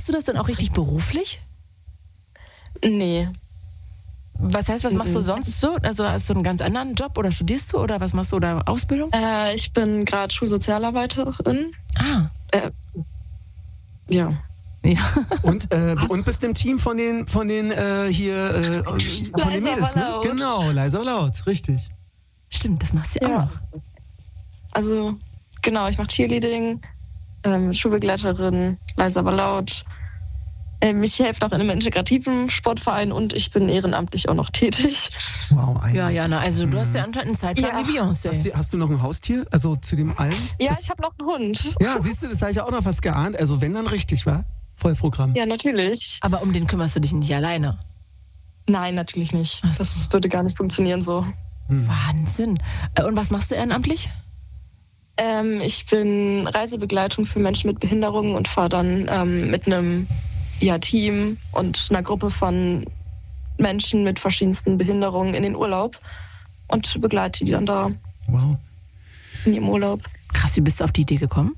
machst du das dann auch richtig beruflich? Nee. Was heißt, was machst du sonst so? Also hast du einen ganz anderen Job oder studierst du oder was machst du oder Ausbildung? Ich bin gerade Schulsozialarbeiterin. Ja. Und bist im Team von den Mädels, ne? Genau, leise aber laut, richtig. Stimmt, das machst du ja auch noch. Also, genau, ich mache Cheerleading, Schulbegleiterin, leise aber laut. Ich helfe noch in einem integrativen Sportverein und ich bin ehrenamtlich auch noch tätig. Wow, einiges. Ja, Jana, also du hast ja anscheinend einen Zeitplan wie Beyoncé. Hast du noch ein Haustier? Also zu dem allen? Ja, ich habe noch einen Hund. Ja, siehst du, das habe ich ja auch noch was geahnt. Also wenn dann richtig, wa? Vollprogramm. Ja, natürlich. Aber um den kümmerst du dich nicht alleine? Nein, natürlich nicht. Ach so. Das würde gar nicht funktionieren so. Wahnsinn. Und was machst du ehrenamtlich? Ich bin Reisebegleitung für Menschen mit Behinderungen und fahre dann mit einem Team und einer Gruppe von Menschen mit verschiedensten Behinderungen in den Urlaub und begleite die dann da in ihrem Urlaub. Krass, wie bist du auf die Idee gekommen?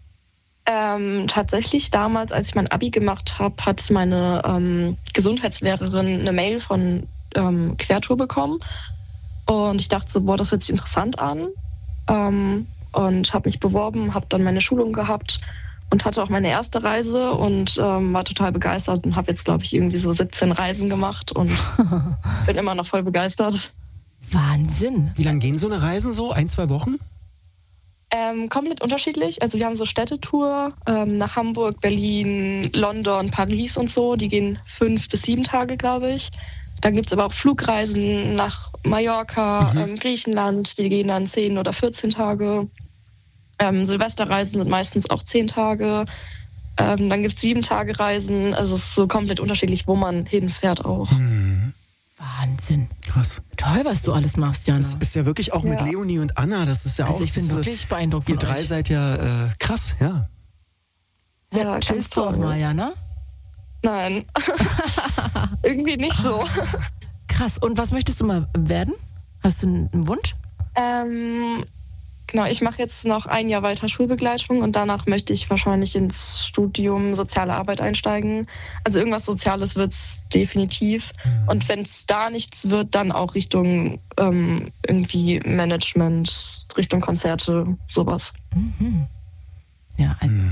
Tatsächlich damals, als ich mein Abi gemacht habe, hat meine Gesundheitslehrerin eine Mail von Quertour bekommen und ich dachte so, boah, das hört sich interessant an und habe mich beworben, habe dann meine Schulung gehabt und hatte auch meine erste Reise und war total begeistert und habe jetzt, glaube ich, irgendwie so 17 Reisen gemacht und bin immer noch voll begeistert. Wahnsinn. Wie lange gehen so eine Reisen so? 1-2 Wochen? Komplett unterschiedlich. Also wir haben so Städtetour nach Hamburg, Berlin, London, Paris und so. Die gehen 5 bis 7 Tage, glaube ich. Dann gibt es aber auch Flugreisen nach Mallorca, Griechenland. Die gehen dann 10 oder 14 Tage. Silvesterreisen sind meistens auch 10 Tage. Dann gibt es 7-Tage-Reisen. Also es ist so komplett unterschiedlich, wo man hinfährt auch. Wahnsinn. Krass. Toll, was du alles machst, Jana. Das ist ja wirklich auch mit Leonie und Anna, das ist ja auch... Also ich bin wirklich beeindruckt Ihr von drei euch. seid ja krass, ja. Ja, Chillst du ganz auch toll. mal, Jana? Nein, irgendwie nicht so. Krass. Und was möchtest du mal werden? Hast du einen Wunsch? Genau, ich mache jetzt noch 1 Jahr weiter Schulbegleitung und danach möchte ich wahrscheinlich ins Studium Soziale Arbeit einsteigen. Also irgendwas Soziales wird es definitiv. Und wenn es da nichts wird, dann auch Richtung irgendwie Management, Richtung Konzerte, sowas. Ja,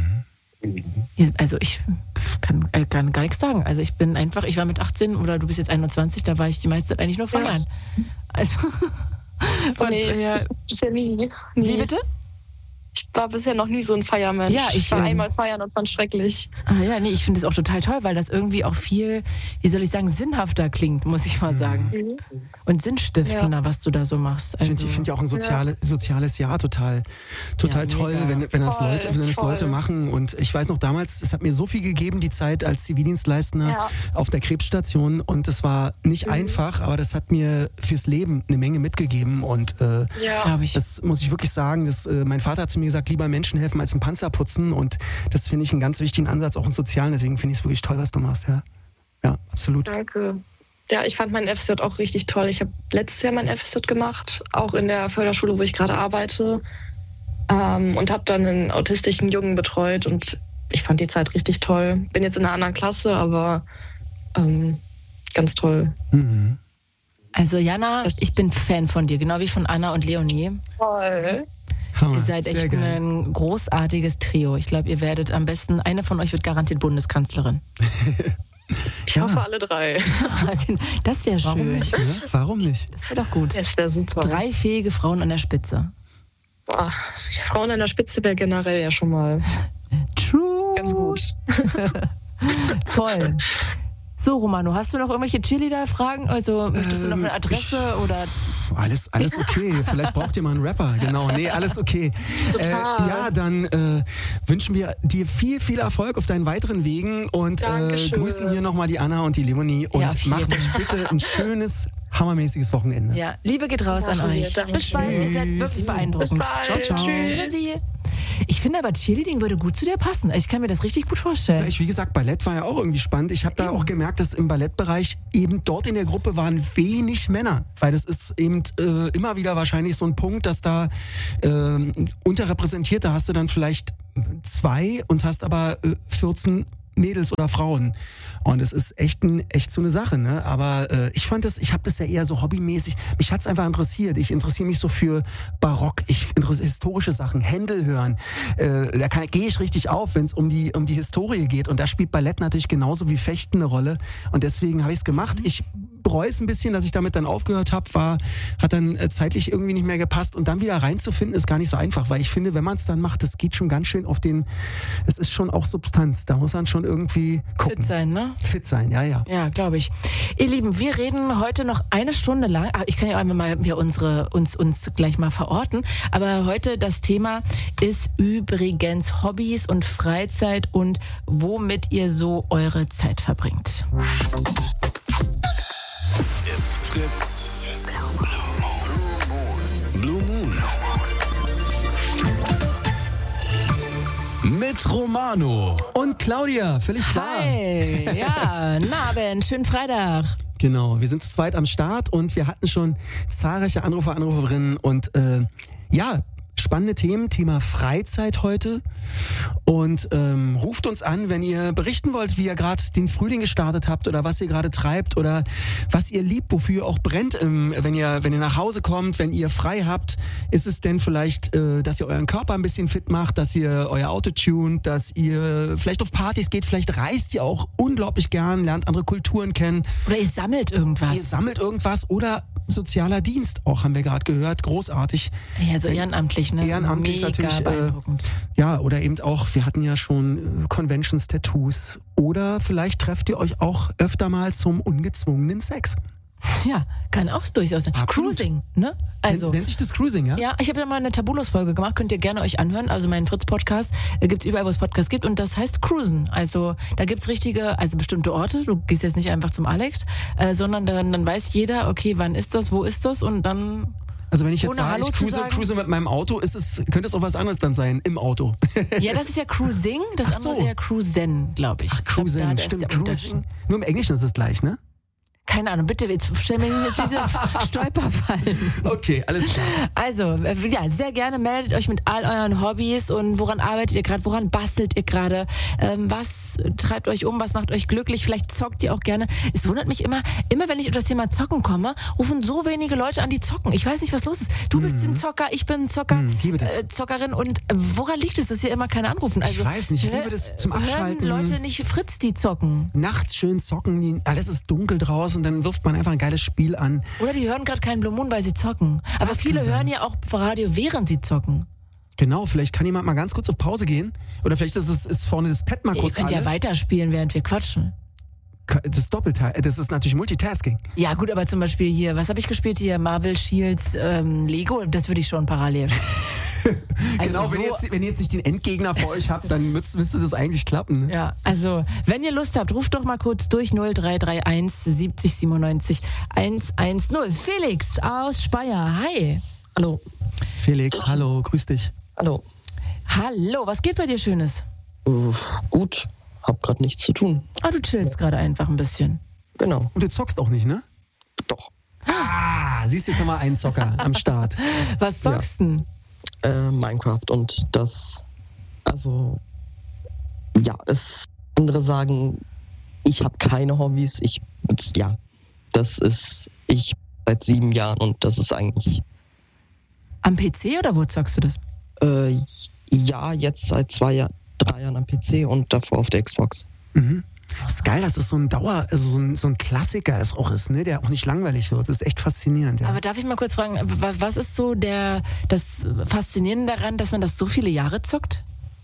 also ich kann gar nichts sagen. Also ich war mit 18 oder du bist jetzt 21, da war ich die meiste Zeit eigentlich nur feiern. Also... Und, bisher nie. Wie bitte? Ich war bisher noch nie so ein Feiermensch. Ja, ich war einmal feiern und fand es schrecklich. Ich finde es auch total toll, weil das irgendwie auch viel, wie soll ich sagen, sinnhafter klingt, muss ich mal sagen. Und sinnstiftender, was du da so machst. Also, Ich finde ja auch ein soziales Jahr total toll, wenn das Leute machen. Und ich weiß noch damals, es hat mir so viel gegeben, die Zeit als Zivildienstleistender auf der Krebsstation. Und es war nicht einfach, aber das hat mir fürs Leben eine Menge mitgegeben. Und das muss ich wirklich sagen, mein Vater hat zu mir gesagt, lieber Menschen helfen als ein Panzer putzen. Und das finde ich einen ganz wichtigen Ansatz, auch im Sozialen. Deswegen finde ich es wirklich toll, was du machst. Ja, absolut. Danke. Ja, ich fand meinen FSJ auch richtig toll. Ich habe letztes Jahr mein FSJ gemacht, auch in der Förderschule, wo ich gerade arbeite. Und habe dann einen autistischen Jungen betreut. Und ich fand die Zeit richtig toll. Bin jetzt in einer anderen Klasse, aber ganz toll. Also Jana, ich bin Fan von dir, genau wie von Anna und Leonie. Toll. Ihr seid echt ein großartiges Trio. Ich glaube, ihr werdet am besten, eine von euch wird garantiert Bundeskanzlerin. Ich hoffe, alle 3. Das wäre schön. Warum nicht? Ne? Warum nicht? Das wäre doch gut. Das wäre super. 3 fähige Frauen an der Spitze. Boah, Frauen an der Spitze wäre generell ja schon mal True. ganz gut. Voll. So, Romano, hast du noch irgendwelche Cheerleader-Fragen? Also, möchtest du noch eine Adresse oder... Alles okay. Vielleicht braucht ihr mal einen Rapper. Genau. Nee, alles okay. Dann wünschen wir dir viel, viel Erfolg auf deinen weiteren Wegen und grüßen hier nochmal die Anna und die Leonie und macht euch bitte ein schönes, hammermäßiges Wochenende. Ja, Liebe geht raus an euch. Bis bald, ihr seid wirklich beeindruckend. Bis bald. Ciao, ciao. Tschüssi. Ich finde aber, Cheerleading würde gut zu dir passen. Ich kann mir das richtig gut vorstellen. Wie gesagt, Ballett war ja auch irgendwie spannend. Ich habe da auch gemerkt, dass im Ballettbereich eben dort in der Gruppe waren wenig Männer. Weil das ist eben immer wieder wahrscheinlich so ein Punkt, dass da unterrepräsentiert, da hast du dann vielleicht 2 und hast aber 14 Mädels oder Frauen. Und es ist echt so eine Sache, ne? Aber ich habe das ja eher so hobbymäßig. Mich hat's einfach interessiert. Ich interessiere mich so für Barock, historische Sachen, Händel hören. Da gehe ich richtig auf, wenn es um die Historie geht. Und da spielt Ballett natürlich genauso wie Fechten eine Rolle. Und deswegen habe ich es gemacht. Ich bereue es ein bisschen, dass ich damit dann aufgehört habe, hat dann zeitlich irgendwie nicht mehr gepasst. Und dann wieder reinzufinden, ist gar nicht so einfach, weil ich finde, wenn man es dann macht, das geht schon ganz schön es ist schon auch Substanz. Da muss man schon irgendwie gucken. Fit sein, ne? Fit sein, ja. Ja, glaube ich. Ihr Lieben, wir reden heute noch 1 Stunde lang. Ich kann ja einmal mal hier uns gleich mal verorten. Aber heute das Thema ist übrigens Hobbys und Freizeit und womit ihr so eure Zeit verbringt. It's Fritz. Blue Moon. Mit Romano. Und Claudia, völlig klar. Hi, ja, Abend, schönen Freitag. Genau, wir sind zu zweit am Start und wir hatten schon zahlreiche Anrufer, Anruferinnen und spannende Themen, Thema Freizeit heute. Und ruft uns an, wenn ihr berichten wollt, wie ihr gerade den Frühling gestartet habt oder was ihr gerade treibt oder was ihr liebt, wofür ihr auch brennt, wenn ihr nach Hause kommt, wenn ihr frei habt. Ist es denn vielleicht, dass ihr euren Körper ein bisschen fit macht, dass ihr euer Auto tunt, dass ihr vielleicht auf Partys geht, vielleicht reist ihr auch unglaublich gern, lernt andere Kulturen kennen. Oder ihr sammelt irgendwas. Ihr sammelt irgendwas oder sozialer Dienst auch, haben wir gerade gehört, großartig. Ja, so ehrenamtlich, ne? Ehrenamtlich mega natürlich, beeindruckend. Oder eben auch, wir hatten ja schon Conventions, Tattoos. Oder vielleicht trefft ihr euch auch öfter mal zum ungezwungenen Sex. Ja, kann auch durchaus sein. Absolut. Cruising, ne? Also, nennt sich das Cruising, ja? Ja, ich habe ja mal eine Tabulos-Folge gemacht, könnt ihr gerne euch anhören. Also meinen Fritz-Podcast gibt's überall, wo es Podcasts gibt und das heißt Cruisen. Also da gibt's bestimmte Orte. Du gehst jetzt nicht einfach zum Alex, sondern dann weiß jeder, okay, wann ist das, wo ist das und dann... Also wenn ich jetzt sage, ich cruise mit meinem Auto, könnte es auch was anderes dann sein, im Auto. Ja, das ist ja Cruising, das andere ist ja Cruisen, glaube ich. Ach, Cruisen, stimmt, Cruising. Nur im Englischen ist es gleich, ne? Keine Ahnung, bitte, jetzt stell mir nicht diese Stolperfallen. Okay, alles klar. Also, sehr gerne meldet euch mit all euren Hobbys und woran arbeitet ihr gerade, woran bastelt ihr gerade, was treibt euch um, was macht euch glücklich, vielleicht zockt ihr auch gerne. Es wundert mich immer wenn ich auf das Thema Zocken komme, rufen so wenige Leute an, die zocken. Ich weiß nicht, was los ist. Du bist ein Zocker, ich bin ein Zocker, Zockerin und woran liegt es, dass hier immer keine anrufen? Also, ich weiß nicht, ich liebe das zum Abschalten. Hören Leute nicht Fritz, die zocken? Nachts schön zocken, alles ist dunkel draußen und dann wirft man einfach ein geiles Spiel an. Oder die hören gerade keinen Blue Moon, weil sie zocken. Aber viele hören ja auch Radio, während sie zocken. Genau, vielleicht kann jemand mal ganz kurz auf Pause gehen. Oder vielleicht ist vorne das Pad mal kurz an. Ihr könnt ja weiterspielen, während wir quatschen. Das ist das ist natürlich Multitasking. Ja gut, aber zum Beispiel hier, was habe ich gespielt hier? Marvel, Shields, Lego, das würde ich schon parallel. Genau, wenn ihr jetzt nicht den Endgegner vor euch habt, dann müsste das eigentlich klappen. Ne? Ja, also wenn ihr Lust habt, ruft doch mal kurz durch 0331 70 97 110. Felix aus Speyer, hi. Hallo. Felix, hallo, grüß dich. Hallo. Hallo, was geht bei dir Schönes? Gut, hab gerade nichts zu tun. Du chillst gerade einfach ein bisschen. Genau. Und du zockst auch nicht, ne? Doch. Siehst du, jetzt haben wir einen Zocker am Start. Was zockst denn? Minecraft und andere sagen, ich habe keine Hobbys, ich seit 7 Jahren und das ist eigentlich... Am PC oder wo zockst du das? Jetzt seit 3 Jahren am PC und davor auf der Xbox. Mhm. Das ist geil, dass es so ein so ein Klassiker auch ist, ne, der auch nicht langweilig wird. Das ist echt faszinierend. Ja. Aber darf ich mal kurz fragen, was ist so das Faszinierende daran, dass man das so viele Jahre zockt?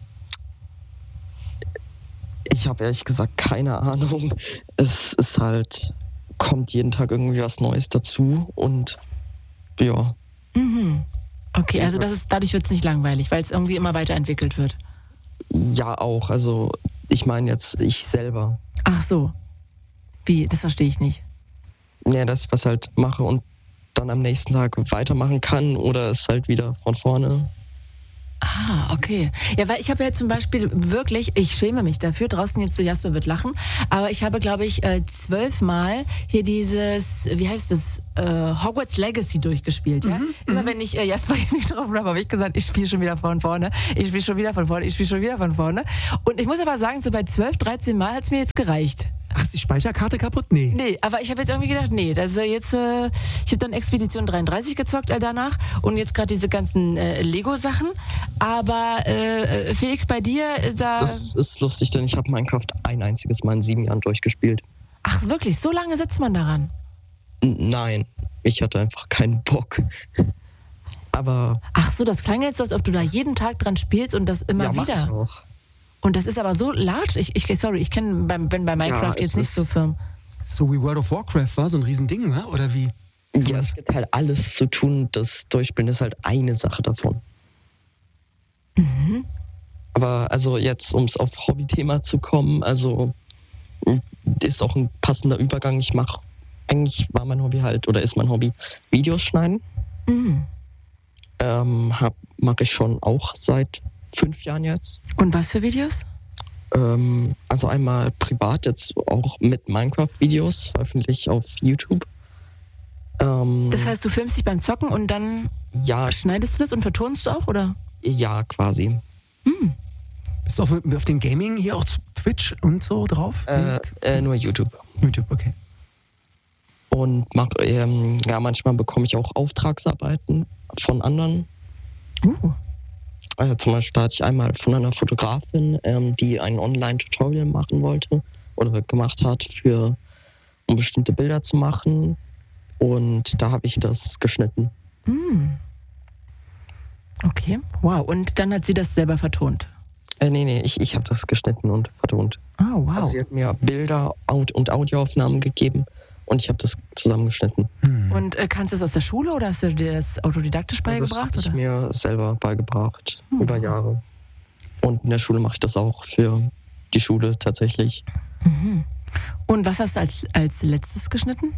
Ich habe ehrlich gesagt keine Ahnung. Es ist halt, kommt jeden Tag irgendwie was Neues dazu und ja. Mhm. Okay, also dadurch wird es nicht langweilig, weil es irgendwie immer weiterentwickelt wird. Ja, auch. Also ich meine jetzt ich selber. Ach so. Wie? Das verstehe ich nicht. Ja, dass ich was halt mache und dann am nächsten Tag weitermachen kann oder es halt wieder von vorne. Ah, okay. Ja, weil ich habe ja zum Beispiel wirklich, ich schäme mich dafür, draußen jetzt so Jasper wird lachen, aber ich habe, glaube ich, 12 Mal hier dieses, wie heißt das, Hogwarts Legacy durchgespielt. Ja? Immer wenn ich Jasper hier getroffen habe ich gesagt, ich spiele schon wieder von vorne, ich spiele schon wieder von vorne. Und ich muss aber sagen, so bei 12, 13 Mal hat es mir jetzt gereicht. Ach, ist die Speicherkarte kaputt? Nee. Nee, aber ich habe jetzt irgendwie gedacht, ich habe dann Expedition 33 gezockt danach und jetzt gerade diese ganzen Lego-Sachen. Aber Felix, bei dir, Das ist lustig, denn ich habe Minecraft ein einziges Mal in 7 Jahren durchgespielt. Ach wirklich, so lange sitzt man daran? Nein, ich hatte einfach keinen Bock. Aber... Ach so, das klang jetzt so, als ob du da jeden Tag dran spielst und das immer wieder. Ja, mach ich auch. Und das ist aber so large. Ich bin bei Minecraft jetzt nicht so firm. So wie World of Warcraft war, so ein Riesending, ne? Oder wie? Ja, es gibt halt alles zu tun. Das Durchspielen ist halt eine Sache davon. Aber also jetzt, um es auf Hobbythema zu kommen, also ist auch ein passender Übergang. Eigentlich war mein Hobby halt, oder ist mein Hobby, Videos schneiden. Mache ich schon auch seit 5 Jahren jetzt. Und was für Videos? Also einmal privat, jetzt auch mit Minecraft-Videos, veröffentlicht auf YouTube. Das heißt, du filmst dich beim Zocken und dann schneidest du das und vertonst du auch, oder? Ja, quasi. Bist du auf den Gaming hier auch Twitch und so drauf? Nur YouTube. YouTube, okay. Und manchmal bekomme ich auch Auftragsarbeiten von anderen. Zum Beispiel hatte ich einmal von einer Fotografin, die ein Online-Tutorial machen wollte oder gemacht hat, um bestimmte Bilder zu machen. Und da habe ich das geschnitten. Okay, wow. Und dann hat sie das selber vertont? Nee, ich habe das geschnitten und vertont. Oh, wow. Also sie hat mir Bilder und Audioaufnahmen gegeben und ich habe das zusammengeschnitten. Und kannst du das aus der Schule oder hast du dir das autodidaktisch beigebracht? Das habe ich mir selber beigebracht, über Jahre. Und in der Schule mache ich das auch für die Schule tatsächlich. Und was hast du als letztes geschnitten?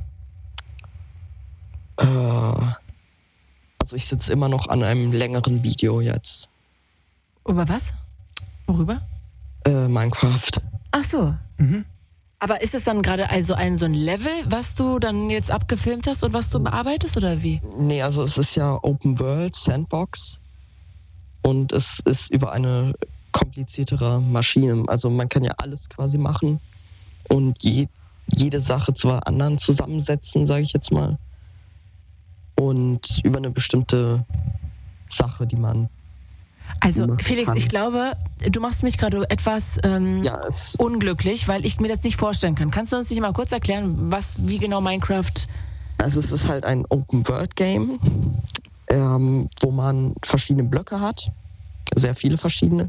Also ich sitze immer noch an einem längeren Video jetzt. Über was? Worüber? Minecraft. Ach so. Aber ist es dann gerade also so ein Level, was du dann jetzt abgefilmt hast und was du bearbeitest oder wie? Nee, also es ist ja Open World, Sandbox und es ist über eine kompliziertere Maschine. Also man kann ja alles quasi machen und jede Sache zwar anderen zusammensetzen, sage ich jetzt mal, und über eine bestimmte Sache, die man... Also Felix, ich glaube, du machst mich gerade etwas unglücklich, weil ich mir das nicht vorstellen kann. Kannst du uns nicht mal kurz erklären, wie genau Minecraft... Also es ist halt ein Open-World-Game, wo man verschiedene Blöcke hat, sehr viele verschiedene,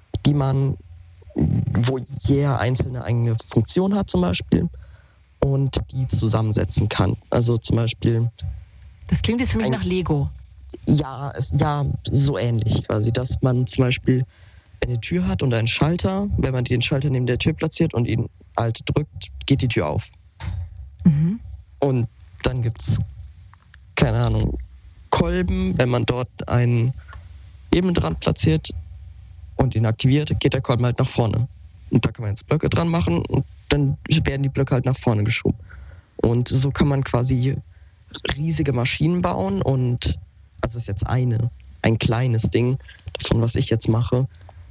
wo jeder einzelne eigene Funktion hat zum Beispiel und die zusammensetzen kann. Also zum Beispiel... Das klingt jetzt für mich nach Lego. Ja, so ähnlich quasi, dass man zum Beispiel eine Tür hat und einen Schalter. Wenn man den Schalter neben der Tür platziert und ihn halt drückt, geht die Tür auf. Und dann gibt es, keine Ahnung, Kolben. Wenn man dort einen Ebenenrand platziert und ihn aktiviert, geht der Kolben halt nach vorne. Und da kann man jetzt Blöcke dran machen und dann werden die Blöcke halt nach vorne geschoben. Und so kann man quasi riesige Maschinen bauen und das ist jetzt ein kleines Ding davon, was ich jetzt mache.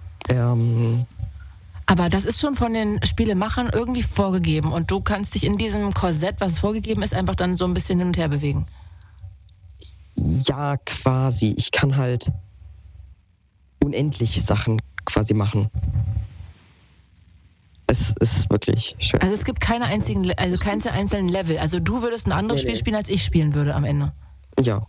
Aber das ist schon von den Spielemachern irgendwie vorgegeben und du kannst dich in diesem Korsett, was vorgegeben ist, einfach dann so ein bisschen hin und her bewegen. Ja, quasi. Ich kann halt unendlich Sachen quasi machen. Es ist wirklich schön. Also es gibt keine einzelnen Level. Also du würdest ein anderes Spiel spielen, als ich spielen würde am Ende. Ja.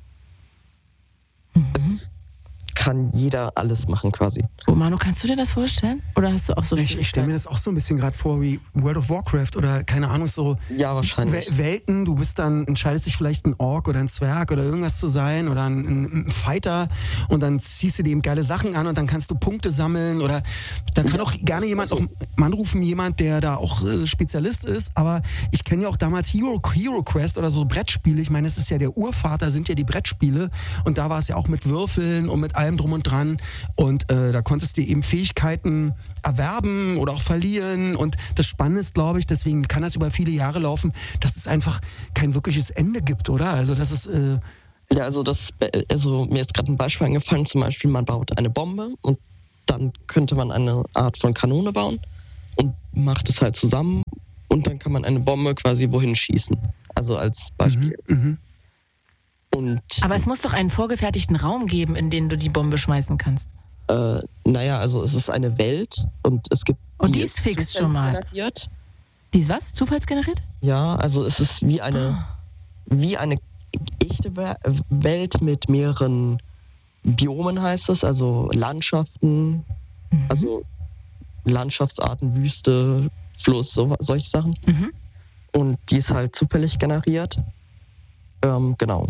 Es kann jeder alles machen quasi. Oh Manu, kannst du dir das vorstellen? Oder hast du auch so Ich stelle mir das auch so ein bisschen gerade vor wie World of Warcraft oder keine Ahnung, so ja, wahrscheinlich. Welten, du entscheidest dich vielleicht ein Ork oder ein Zwerg oder irgendwas zu sein oder ein Fighter und dann ziehst du dir eben geile Sachen an und dann kannst du Punkte sammeln oder da kann auch gerne jemand auch anrufen, jemand, der da auch Spezialist ist, aber ich kenne ja auch damals Hero Quest oder so Brettspiele, ich meine, es ist ja der Urvater, sind ja die Brettspiele und da war es ja auch mit Würfeln und mit allem allem drum und dran. Und da konntest du eben Fähigkeiten erwerben oder auch verlieren. Und das Spannende ist, glaube ich, deswegen kann das über viele Jahre laufen, dass es einfach kein wirkliches Ende gibt, oder? Also das ist... Ja, also mir ist gerade ein Beispiel eingefallen, zum Beispiel man baut eine Bombe und dann könnte man eine Art von Kanone bauen und macht es halt zusammen und dann kann man eine Bombe quasi wohin schießen. Also als Beispiel jetzt. Aber es muss doch einen vorgefertigten Raum geben, in den du die Bombe schmeißen kannst. Naja, also es ist eine Welt und es gibt... Und die ist fix schon mal. Generiert. Die ist was? Zufallsgeneriert? Ja, also es ist wie eine echte Welt mit mehreren Biomen, heißt es, also Landschaften, also Landschaftsarten, Wüste, Fluss, solche Sachen. Und die ist halt zufällig generiert. Genau.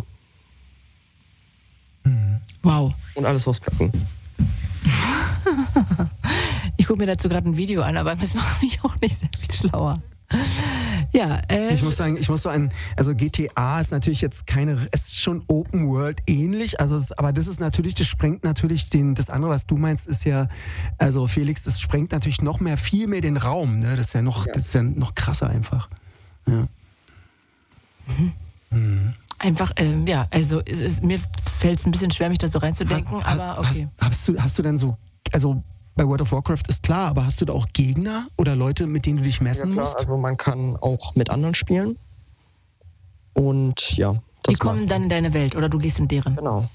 Wow. Und alles aus Blöcken. Ich Ich gucke mir dazu gerade ein Video an, aber das macht mich auch nicht sehr viel schlauer. Ja, ich muss sagen, also GTA ist natürlich jetzt es ist schon Open World ähnlich, also aber das sprengt natürlich das andere, was du meinst, ist ja, also Felix, das sprengt natürlich noch viel mehr den Raum, ne? Das ist ja noch krasser einfach. Ja. Einfach, also mir fällt es ein bisschen schwer, mich da so reinzudenken, aber okay. Hast du denn so, also bei World of Warcraft ist klar, aber hast du da auch Gegner oder Leute, mit denen du dich messen musst? Also man kann auch mit anderen spielen. Und ja. Die kommen dann in deine Welt oder du gehst in deren? Genau.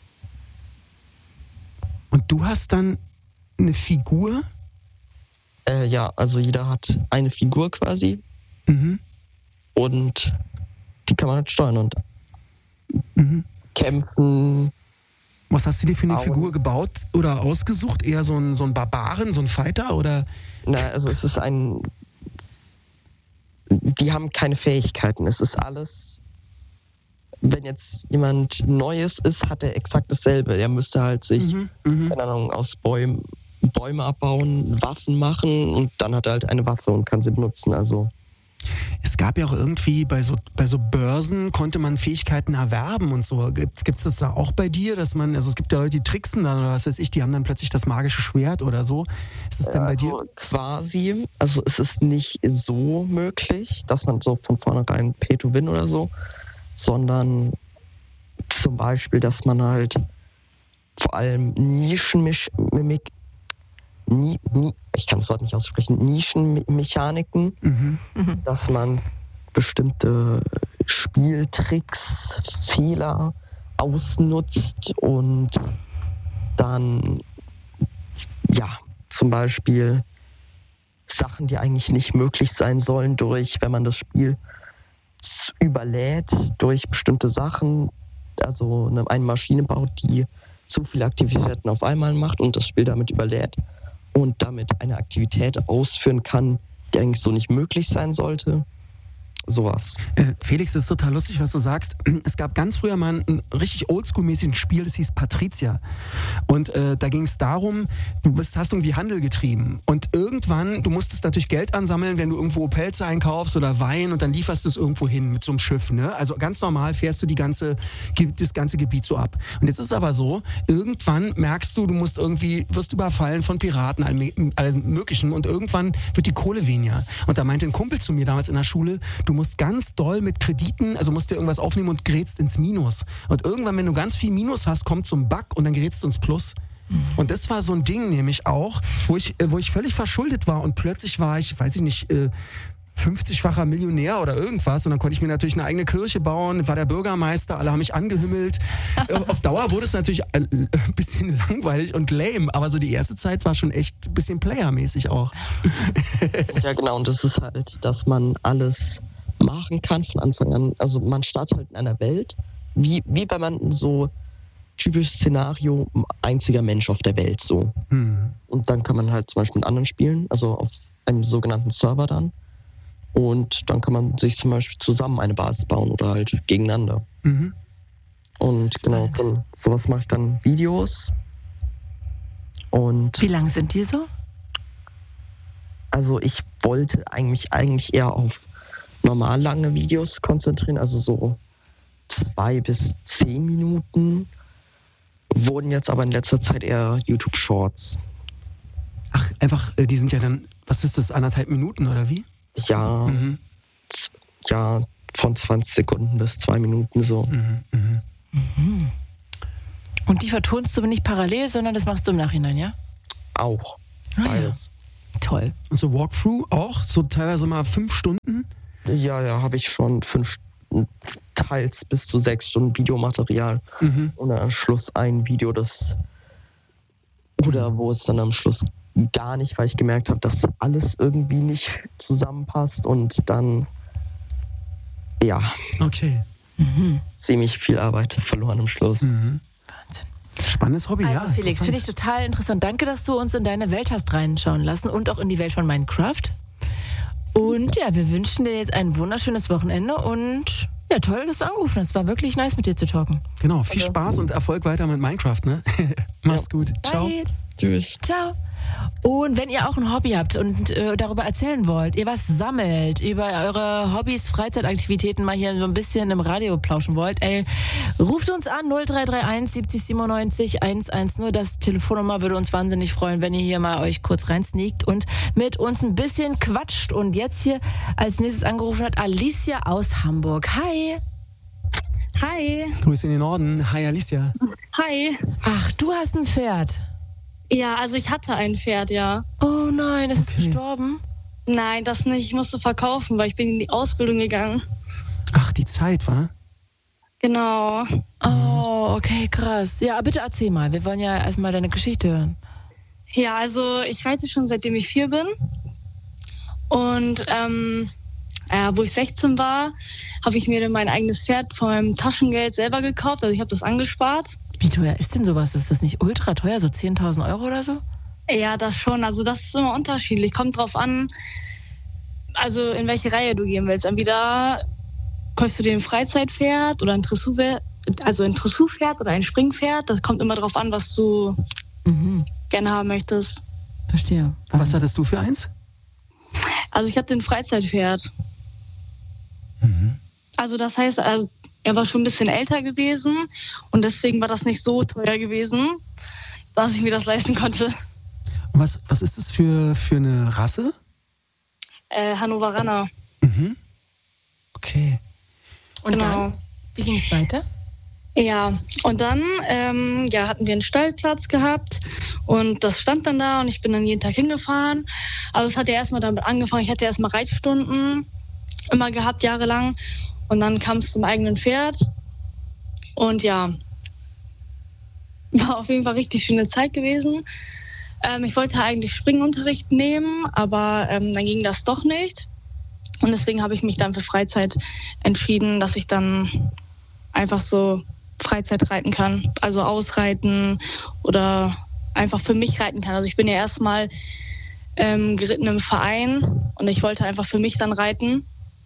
Und du hast dann eine Figur? Ja, also jeder hat eine Figur quasi. Mhm. Und die kann man halt steuern und kämpfen. Was hast du dir für eine Figur gebaut oder ausgesucht? Eher so ein Barbaren, so ein Fighter oder? Na, also es ist die haben keine Fähigkeiten. Es ist alles, wenn jetzt jemand Neues ist, hat er exakt dasselbe. Er müsste halt sich, keine Ahnung, aus Bäume abbauen, Waffen machen und dann hat er halt eine Waffe und kann sie benutzen. Also es gab ja auch irgendwie bei so Börsen konnte man Fähigkeiten erwerben und so. Gibt's das da auch bei dir, dass man, also es gibt ja Leute, die tricksen dann oder was weiß ich, die haben dann plötzlich das magische Schwert oder so. Ist das denn bei dir? Quasi, also es ist nicht so möglich, dass man so von vornherein Pay to Win oder so, sondern zum Beispiel, dass man halt vor allem ich kann das Wort nicht aussprechen, Nischenmechaniken, dass man bestimmte Spieltricks, Fehler ausnutzt und dann, ja, zum Beispiel Sachen, die eigentlich nicht möglich sein sollen, wenn man das Spiel überlädt durch bestimmte Sachen, also eine Maschine baut, die zu viele Aktivitäten auf einmal macht und das Spiel damit überlädt und damit eine Aktivität ausführen kann, die eigentlich so nicht möglich sein sollte. Sowas. Felix, das ist total lustig, was du sagst. Es gab ganz früher mal ein richtig oldschool-mäßiges Spiel, das hieß Patricia. Und da ging es darum, hast irgendwie Handel getrieben. Und irgendwann, du musstest natürlich Geld ansammeln, wenn du irgendwo Pelze einkaufst oder Wein und dann lieferst du es irgendwo hin mit so einem Schiff. Ne? Also ganz normal fährst du das ganze Gebiet so ab. Und jetzt ist es aber so, irgendwann merkst du wirst überfallen von Piraten, allem Möglichen und irgendwann wird die Kohle weniger. Und da meinte ein Kumpel zu mir damals in der Schule, du musst ganz doll mit Krediten, also musst dir irgendwas aufnehmen und gerätst ins Minus. Und irgendwann, wenn du ganz viel Minus hast, kommt so ein Bug und dann gerätst du ins Plus. Und das war so ein Ding nämlich auch, wo ich völlig verschuldet war und plötzlich war ich, weiß ich nicht, 50-facher Millionär oder irgendwas und dann konnte ich mir natürlich eine eigene Kirche bauen, war der Bürgermeister, alle haben mich angehümmelt. Auf Dauer wurde es natürlich ein bisschen langweilig und lame, aber so die erste Zeit war schon echt ein bisschen playermäßig auch. Ja genau, und das ist halt, dass man alles machen kann von Anfang an. Also man startet halt in einer Welt, wie wenn man so typisches Szenario, einziger Mensch auf der Welt so. Und dann kann man halt zum Beispiel mit anderen spielen, also auf einem sogenannten Server dann. Und dann kann man sich zum Beispiel zusammen eine Basis bauen oder halt gegeneinander. Und genau, von sowas mache ich dann Videos. Und wie lang sind die so? Also ich wollte eigentlich eher auf normal lange Videos konzentrieren, also so 2 bis 10 Minuten. wurden jetzt aber in letzter Zeit eher YouTube Shorts. Ach, einfach, die sind ja dann, was ist das, 1,5 Minuten oder wie? Ja, ja, von 20 Sekunden bis 2 Minuten so. Und die vertonst du nicht parallel, sondern das machst du im Nachhinein, ja? Auch. Beides. Ja. Toll. Und so Walkthrough auch? So teilweise mal 5 Stunden? Ja, habe ich schon 5 teils bis zu 6 Stunden Videomaterial. Und am Schluss ein Video, oder wo es dann am Schluss gar nicht, weil ich gemerkt habe, dass alles irgendwie nicht zusammenpasst und dann, ja, ziemlich viel Arbeit verloren am Schluss. Wahnsinn. Spannendes Hobby, also Felix, finde ich total interessant. Danke, dass du uns in deine Welt hast reinschauen lassen und auch in die Welt von Minecraft. Und ja, wir wünschen dir jetzt ein wunderschönes Wochenende und ja, toll, dass du angerufen hast. War wirklich nice, mit dir zu talken. Genau, viel Spaß und Erfolg weiter mit Minecraft, ne? Mach's gut. Ciao. Bye. Tschüss. Ciao. Und wenn ihr auch ein Hobby habt und darüber erzählen wollt, ihr was sammelt, über eure Hobbys, Freizeitaktivitäten mal hier so ein bisschen im Radio plauschen wollt, ruft uns an 0331 70 97 110. Das Telefonnummer würde uns wahnsinnig freuen, wenn ihr hier mal euch kurz reinsneakt und mit uns ein bisschen quatscht. Und jetzt hier als nächstes angerufen hat Alicia aus Hamburg. Hi. Hi. Grüße in den Norden. Hi, Alicia. Hi. Ach, du hast ein Pferd. Ja, also ich hatte ein Pferd, ja. Oh nein, ist es gestorben? Nein, das nicht. Ich musste verkaufen, weil ich bin in die Ausbildung gegangen. Ach, die Zeit, wa? Genau. Oh, okay, krass. Ja, bitte erzähl mal. Wir wollen ja erstmal deine Geschichte hören. Ja, also ich reite schon seitdem ich 4 bin. Und wo ich 16 war, habe ich mir dann mein eigenes Pferd von meinem Taschengeld selber gekauft. Also ich habe das angespart. Wie teuer ist denn sowas? Ist das nicht ultra teuer? So 10.000 Euro oder so? Ja, das schon. Also das ist immer unterschiedlich. Kommt drauf an, also in welche Reihe du gehen willst. Entweder kaufst du dir ein Freizeitpferd oder ein Dressurpferd, also ein Dressurpferd oder ein Springpferd. Das kommt immer drauf an, was du gerne haben möchtest. Verstehe. Was hattest du für eins? Also ich hatte ein Freizeitpferd. Also das heißt, er war schon ein bisschen älter gewesen und deswegen war das nicht so teuer gewesen, dass ich mir das leisten konnte. Und was ist das für eine Rasse? Hannoveraner. Okay. Und genau. Dann? Wie ging es weiter? Ja, und dann hatten wir einen Stellplatz gehabt und das stand dann da und ich bin dann jeden Tag hingefahren. Also es hat ja erstmal damit angefangen, ich hatte erstmal Reitstunden immer gehabt, jahrelang. Und dann kam es zum eigenen Pferd. Und ja, war auf jeden Fall richtig schöne Zeit gewesen. Ich wollte eigentlich Springunterricht nehmen, aber dann ging das doch nicht. Und deswegen habe ich mich dann für Freizeit entschieden, dass ich dann einfach so Freizeit reiten kann. Also ausreiten oder einfach für mich reiten kann. Also ich bin ja erstmal geritten im Verein und ich wollte einfach für mich dann reiten.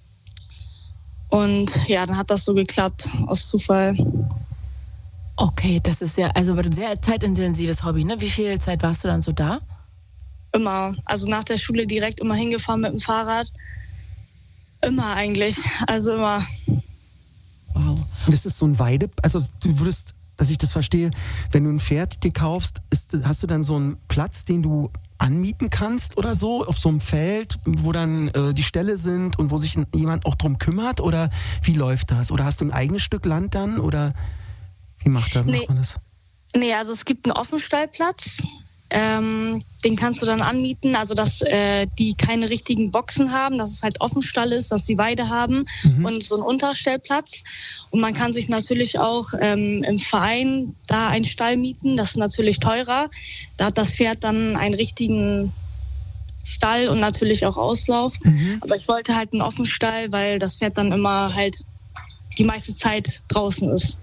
Und ja, dann hat das so geklappt, aus Zufall. Okay, das ist ja also ein sehr zeitintensives Hobby, ne? Wie viel Zeit warst du dann so da? Immer. Also nach der Schule direkt immer hingefahren mit dem Fahrrad. Immer eigentlich. Also immer. Wow. Und ist das so ein also du würdest, dass ich das verstehe, wenn du ein Pferd dir kaufst, hast du dann so einen Platz, den du anmieten kannst oder so, auf so einem Feld, wo dann die Ställe sind und wo sich jemand auch drum kümmert? Oder wie läuft das? Oder hast du ein eigenes Stück Land dann? Oder wie macht man das? Nee, also es gibt einen Offenstallplatz. Den kannst du dann anmieten, also dass die keine richtigen Boxen haben, dass es halt Offenstall ist, dass sie Weide haben und so einen Unterstellplatz. Und man kann sich natürlich auch im Verein da einen Stall mieten, das ist natürlich teurer. Da hat das Pferd dann einen richtigen Stall und natürlich auch Auslauf. Aber ich wollte halt einen Offenstall, weil das Pferd dann immer halt die meiste Zeit draußen ist.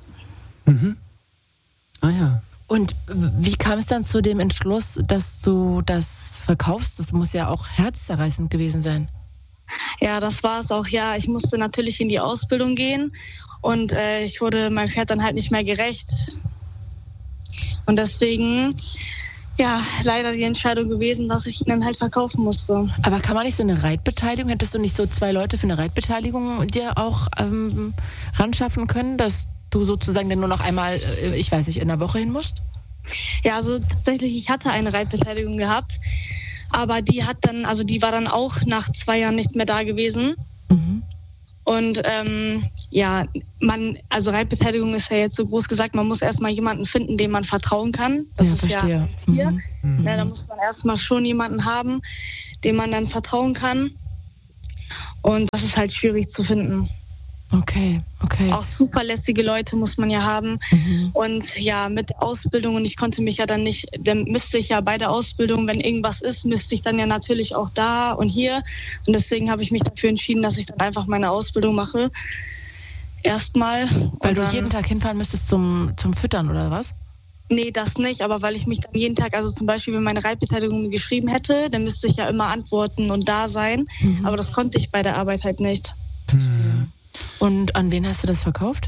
Ah ja. Und wie kam es dann zu dem Entschluss, dass du das verkaufst? Das muss ja auch herzzerreißend gewesen sein. Ja, das war es auch. Ja, ich musste natürlich in die Ausbildung gehen und ich wurde meinem Pferd dann halt nicht mehr gerecht. Und deswegen, ja, leider die Entscheidung gewesen, dass ich ihn dann halt verkaufen musste. Aber kann man nicht so eine Reitbeteiligung, hättest du nicht so 2 Leute für eine Reitbeteiligung dir auch ranschaffen können, dass du sozusagen dann nur noch einmal, ich weiß nicht, in der Woche hin musst? Ja, also tatsächlich, ich hatte eine Reitbeteiligung gehabt, aber die war dann auch nach 2 Jahren nicht mehr da gewesen. Mhm. Und Reitbeteiligung ist ja jetzt so groß gesagt, man muss erstmal jemanden finden, dem man vertrauen kann. Das ist verstehe. Ja hier. Mhm. Ja, da muss man erstmal schon jemanden haben, dem man dann vertrauen kann. Und das ist halt schwierig zu finden. Okay. Auch zuverlässige Leute muss man ja haben. Mhm. Und ja, mit der Ausbildung, und ich konnte mich ja dann nicht, dann müsste ich ja bei der Ausbildung, wenn irgendwas ist, müsste ich dann ja natürlich auch da und hier. Und deswegen habe ich mich dafür entschieden, dass ich dann einfach meine Ausbildung mache. Erstmal. Weil du jeden Tag hinfahren müsstest zum Füttern oder was? Nee, das nicht, aber weil ich mich dann jeden Tag, also zum Beispiel, wenn meine Reitbeteiligung geschrieben hätte, dann müsste ich ja immer antworten und da sein. Mhm. Aber das konnte ich bei der Arbeit halt nicht. Verstehe. Und an wen hast du das verkauft?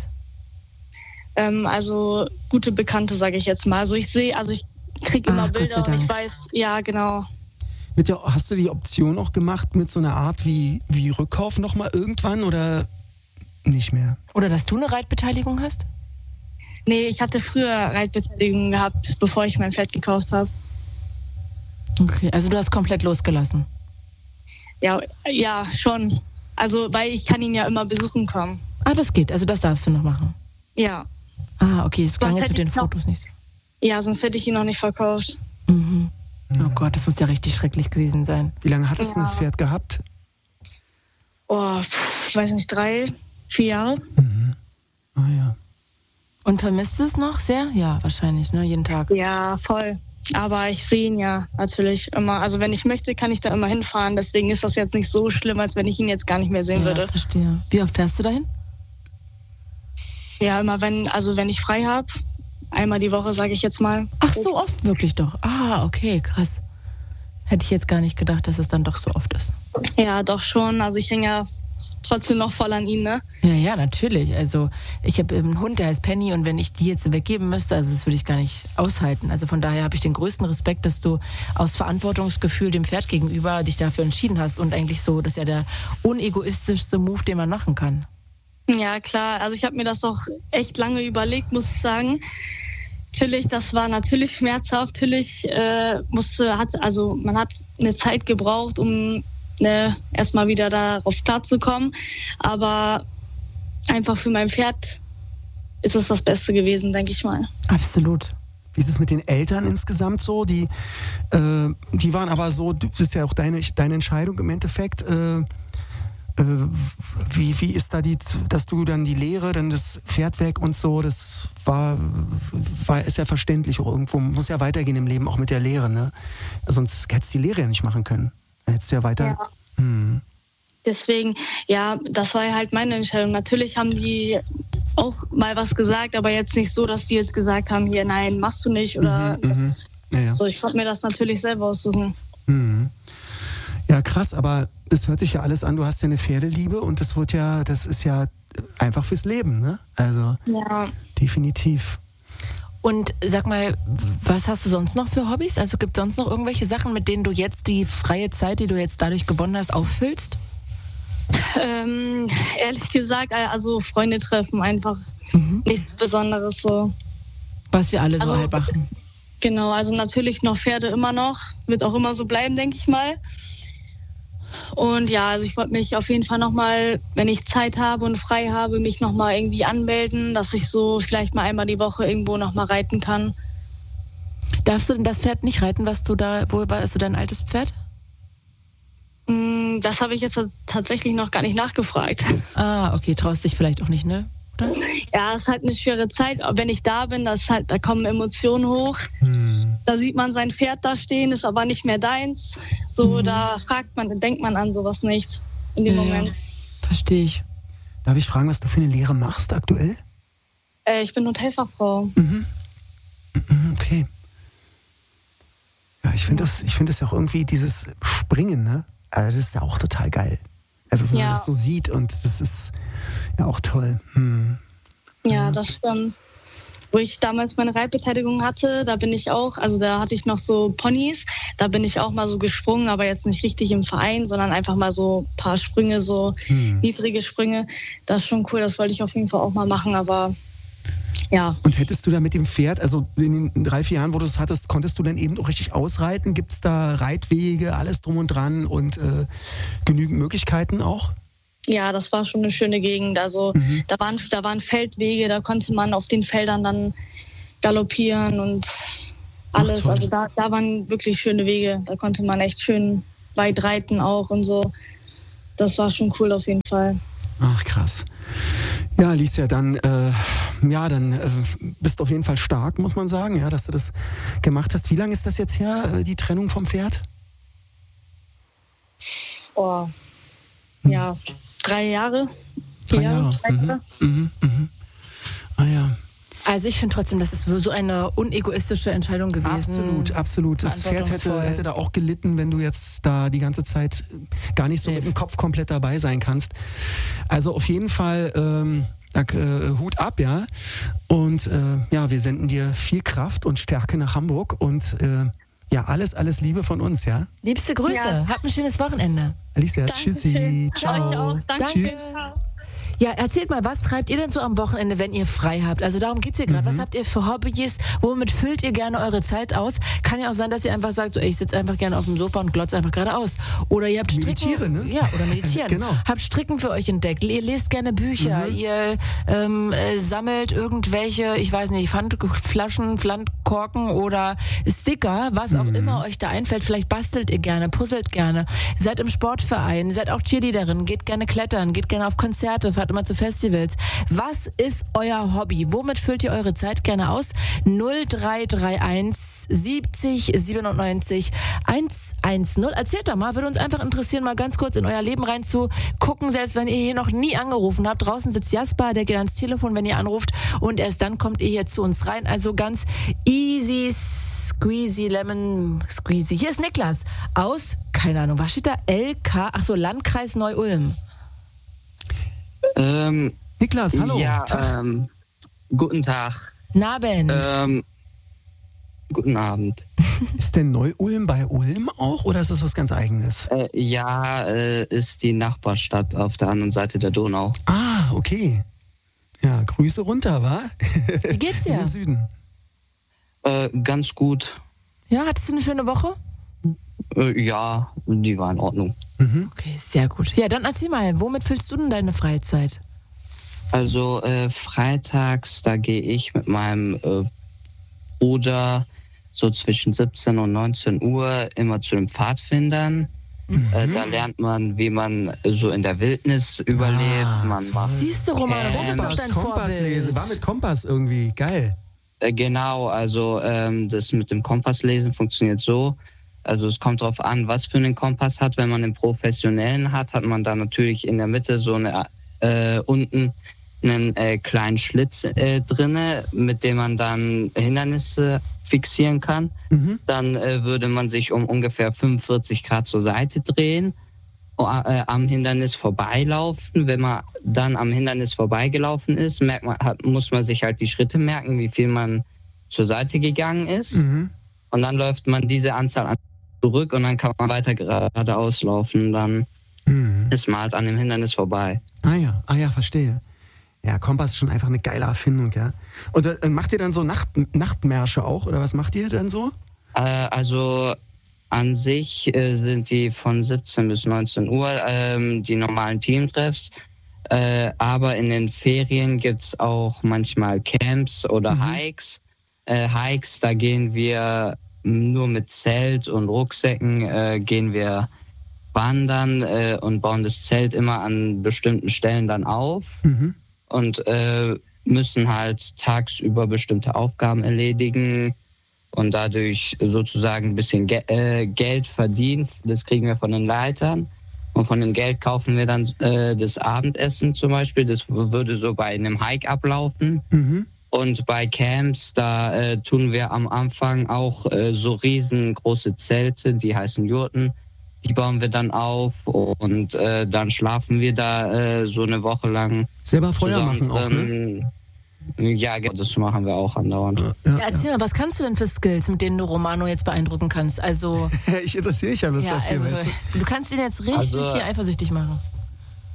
Also gute Bekannte, sage ich jetzt mal. Also ich kriege immer Bilder und ich weiß, ja genau. Hast du die Option auch gemacht mit so einer Art wie Rückkauf nochmal irgendwann oder nicht mehr? Oder dass du eine Reitbeteiligung hast? Nee, ich hatte früher Reitbeteiligung gehabt, bevor ich mein Pferd gekauft habe. Okay, also du hast komplett losgelassen? Ja, schon. Also, weil ich kann ihn ja immer besuchen kommen. Ah, das geht. Also das darfst du noch machen? Ja. Ah, okay. Es klang jetzt mit den Fotos nicht so. Ja, sonst hätte ich ihn noch nicht verkauft. Mhm. Oh Gott, das muss ja richtig schrecklich gewesen sein. Wie lange hattest du das Pferd gehabt? Oh, ich weiß nicht, 3, 4 Jahre. Mhm. Ah ja. Und vermisst du es noch sehr? Ja, wahrscheinlich, ne? Jeden Tag. Ja, voll. Aber ich sehe ihn ja natürlich immer. Also wenn ich möchte, kann ich da immer hinfahren. Deswegen ist das jetzt nicht so schlimm, als wenn ich ihn jetzt gar nicht mehr sehen würde. Verstehe. Wie oft fährst du dahin? Ja, immer wenn ich frei habe. Einmal die Woche, sage ich jetzt mal. Ach, so oft wirklich doch? Ah, okay, krass. Hätte ich jetzt gar nicht gedacht, dass es dann doch so oft ist. Ja, doch schon. Also ich hänge ja trotzdem noch voll an ihn, ne? Ja, natürlich. Also ich habe einen Hund, der heißt Penny, und wenn ich die jetzt weggeben müsste, also das würde ich gar nicht aushalten. Also von daher habe ich den größten Respekt, dass du aus Verantwortungsgefühl dem Pferd gegenüber dich dafür entschieden hast, und eigentlich so, das ist ja der unegoistischste Move, den man machen kann. Ja, klar. Also ich habe mir das doch echt lange überlegt, muss ich sagen. Natürlich, das war natürlich schmerzhaft. Natürlich man hat eine Zeit gebraucht, um erstmal wieder darauf klarzukommen. Aber einfach für mein Pferd ist es das Beste gewesen, denke ich mal. Absolut. Wie ist es mit den Eltern insgesamt so? Die waren aber so, das ist ja auch deine Entscheidung im Endeffekt. Wie ist da dass du dann die Lehre, dann das Pferd weg und so, das ist ja verständlich. Irgendwo muss ja weitergehen im Leben, auch mit der Lehre, ne? Sonst hättest du die Lehre ja nicht machen können. Hättest du ja weiter... Ja. Deswegen, ja, das war halt meine Entscheidung. Natürlich haben die auch mal was gesagt, aber jetzt nicht so, dass die jetzt gesagt haben, hier, nein, machst du nicht. Oder Ja. So, ich konnte mir das natürlich selber aussuchen. Mhm. Ja, krass, aber das hört sich ja alles an, du hast ja eine Pferdeliebe und das ist ja einfach fürs Leben, ne? Also, ja. Definitiv. Und sag mal, was hast du sonst noch für Hobbys? Also gibt es sonst noch irgendwelche Sachen, mit denen du jetzt die freie Zeit, die du jetzt dadurch gewonnen hast, auffüllst? Ehrlich gesagt, also Freunde treffen, einfach nichts Besonderes so. Was wir alle so halt machen. Genau, also natürlich noch Pferde immer noch, wird auch immer so bleiben, denke ich mal. Und ja, also ich wollte mich auf jeden Fall nochmal, wenn ich Zeit habe und frei habe, mich nochmal irgendwie anmelden, dass ich so vielleicht mal einmal die Woche irgendwo nochmal reiten kann. Darfst du denn das Pferd nicht reiten, wo warst du dein altes Pferd? Das habe ich jetzt tatsächlich noch gar nicht nachgefragt. Ah, okay, traust dich vielleicht auch nicht, ne? Oder? Ja, es ist halt eine schwere Zeit. Wenn ich da bin, da kommen Emotionen hoch. Da sieht man sein Pferd da stehen, ist aber nicht mehr deins. So, da denkt man an sowas nicht in dem Moment. Verstehe ich. Darf ich fragen, was du für eine Lehre machst aktuell? Ich bin Hotelfachfrau. Okay. Ja, ich finde das ja auch irgendwie dieses Springen, ne? Also das ist ja auch total geil. Also wenn man das so sieht, und das ist ja auch toll. Ja, das stimmt. Wo ich damals meine Reitbeteiligung hatte, da bin ich auch, also da hatte ich noch so Ponys, da bin ich auch mal so gesprungen, aber jetzt nicht richtig im Verein, sondern einfach mal so ein paar Sprünge, so niedrige Sprünge. Das ist schon cool, das wollte ich auf jeden Fall auch mal machen, aber Ja. Und hättest du da mit dem Pferd, also in den 3-4 Jahren, wo du es hattest, konntest du dann eben auch richtig ausreiten? Gibt es da Reitwege, alles drum und dran und genügend Möglichkeiten auch? Ja, das war schon eine schöne Gegend. Also da waren Feldwege, da konnte man auf den Feldern dann galoppieren und alles. Also da waren wirklich schöne Wege. Da konnte man echt schön weit reiten auch und so. Das war schon cool auf jeden Fall. Ach, krass. Ja, Alicia, dann bist du auf jeden Fall stark, muss man sagen, ja, dass du das gemacht hast. Wie lange ist das jetzt her, die Trennung vom Pferd? Oh, ja, 3 Jahre. 4 Jahre. 3 Jahre. Ah ja. Also ich finde trotzdem, das ist so eine unegoistische Entscheidung gewesen. Absolut. Das Pferd hätte da auch gelitten, wenn du jetzt da die ganze Zeit gar nicht so mit dem Kopf komplett dabei sein kannst. Also auf jeden Fall Hut ab, ja. Und wir senden dir viel Kraft und Stärke nach Hamburg und alles Liebe von uns, ja. Liebste Grüße. Ja. Habt ein schönes Wochenende. Alicia, tschüssi. Ciao. Ja, ich auch. Danke. Tschüss. Ja, erzählt mal, was treibt ihr denn so am Wochenende, wenn ihr frei habt? Also darum geht's hier gerade. Was habt ihr für Hobbys? Womit füllt ihr gerne eure Zeit aus? Kann ja auch sein, dass ihr einfach sagt, so, ich sitze einfach gerne auf dem Sofa und glotze einfach geradeaus. Oder ihr habt Stricken. Meditieren, ne? Ja, oder meditieren. Genau. Habt Stricken für euch entdeckt. Ihr lest gerne Bücher. Ihr sammelt irgendwelche, ich weiß nicht, Pfandflaschen, Pfandkorken oder Sticker, was auch immer euch da einfällt. Vielleicht bastelt ihr gerne, puzzelt gerne. Seid im Sportverein, seid auch Cheerleaderin, geht gerne klettern, geht gerne auf Konzerte, fahrt immer zu Festivals. Was ist euer Hobby? Womit füllt ihr eure Zeit gerne aus? 0331 70 97 110. Erzählt doch mal, würde uns einfach interessieren, mal ganz kurz in euer Leben reinzugucken, selbst wenn ihr hier noch nie angerufen habt. Draußen sitzt Jasper, der geht ans Telefon, wenn ihr anruft und erst dann kommt ihr hier zu uns rein. Also ganz easy, squeezy, lemon squeezy. Hier ist Niklas aus, keine Ahnung, was steht da? Landkreis Neu-Ulm. Niklas, hallo. Ja, guten Tag. Abend. Guten Abend. Ist denn Neu-Ulm bei Ulm auch oder ist das was ganz Eigenes? Ist die Nachbarstadt auf der anderen Seite der Donau. Ah, okay. Ja, Grüße runter, wa? Wie geht's dir? In den Süden. Ganz gut. Ja, hattest du eine schöne Woche? Ja, die war in Ordnung. Okay, sehr gut. Ja, dann erzähl mal, womit füllst du denn deine Freizeit? Also freitags, da gehe ich mit meinem Bruder so zwischen 17 und 19 Uhr immer zu den Pfadfindern. Da lernt man, wie man so in der Wildnis überlebt. Man macht Siehst du, Romano, das ist doch dein Vorbild. War mit Kompass irgendwie, geil. Genau, also das mit dem Kompasslesen funktioniert so. Also es kommt darauf an, was für einen Kompass hat. Wenn man einen professionellen hat man da natürlich in der Mitte so eine unten einen kleinen Schlitz drinne, mit dem man dann Hindernisse fixieren kann. Dann würde man sich um ungefähr 45 Grad zur Seite drehen, am Hindernis vorbeilaufen. Wenn man dann am Hindernis vorbeigelaufen ist, muss man sich halt die Schritte merken, wie viel man zur Seite gegangen ist. Und dann läuft man diese Anzahl an zurück und dann kann man weiter geradeaus laufen. Dann ist man halt an dem Hindernis vorbei. Ah ja, verstehe. Ja, Kompass ist schon einfach eine geile Erfindung, ja. Und macht ihr dann so Nachtmärsche auch oder was macht ihr denn so? Also an sich sind die von 17 bis 19 Uhr die normalen Teamtreffs. Aber in den Ferien gibt es auch manchmal Camps oder Hikes. Hikes, da gehen wir nur mit Zelt und Rucksäcken gehen wir wandern und bauen das Zelt immer an bestimmten Stellen dann auf und müssen halt tagsüber bestimmte Aufgaben erledigen und dadurch sozusagen ein bisschen Geld verdienen. Das kriegen wir von den Leitern und von dem Geld kaufen wir dann das Abendessen zum Beispiel. Das würde so bei einem Hike ablaufen. Und bei Camps, da tun wir am Anfang auch so riesengroße Zelte, die heißen Jurten. Die bauen wir dann auf und dann schlafen wir da so eine Woche lang. Selber Feuer machen auch, ne? Ja, das machen wir auch andauernd. Ja, erzähl mal, was kannst du denn für Skills, mit denen du Romano jetzt beeindrucken kannst? Also ich interessiere mich ja Lust dafür. Also, du kannst ihn jetzt richtig hier eifersüchtig machen.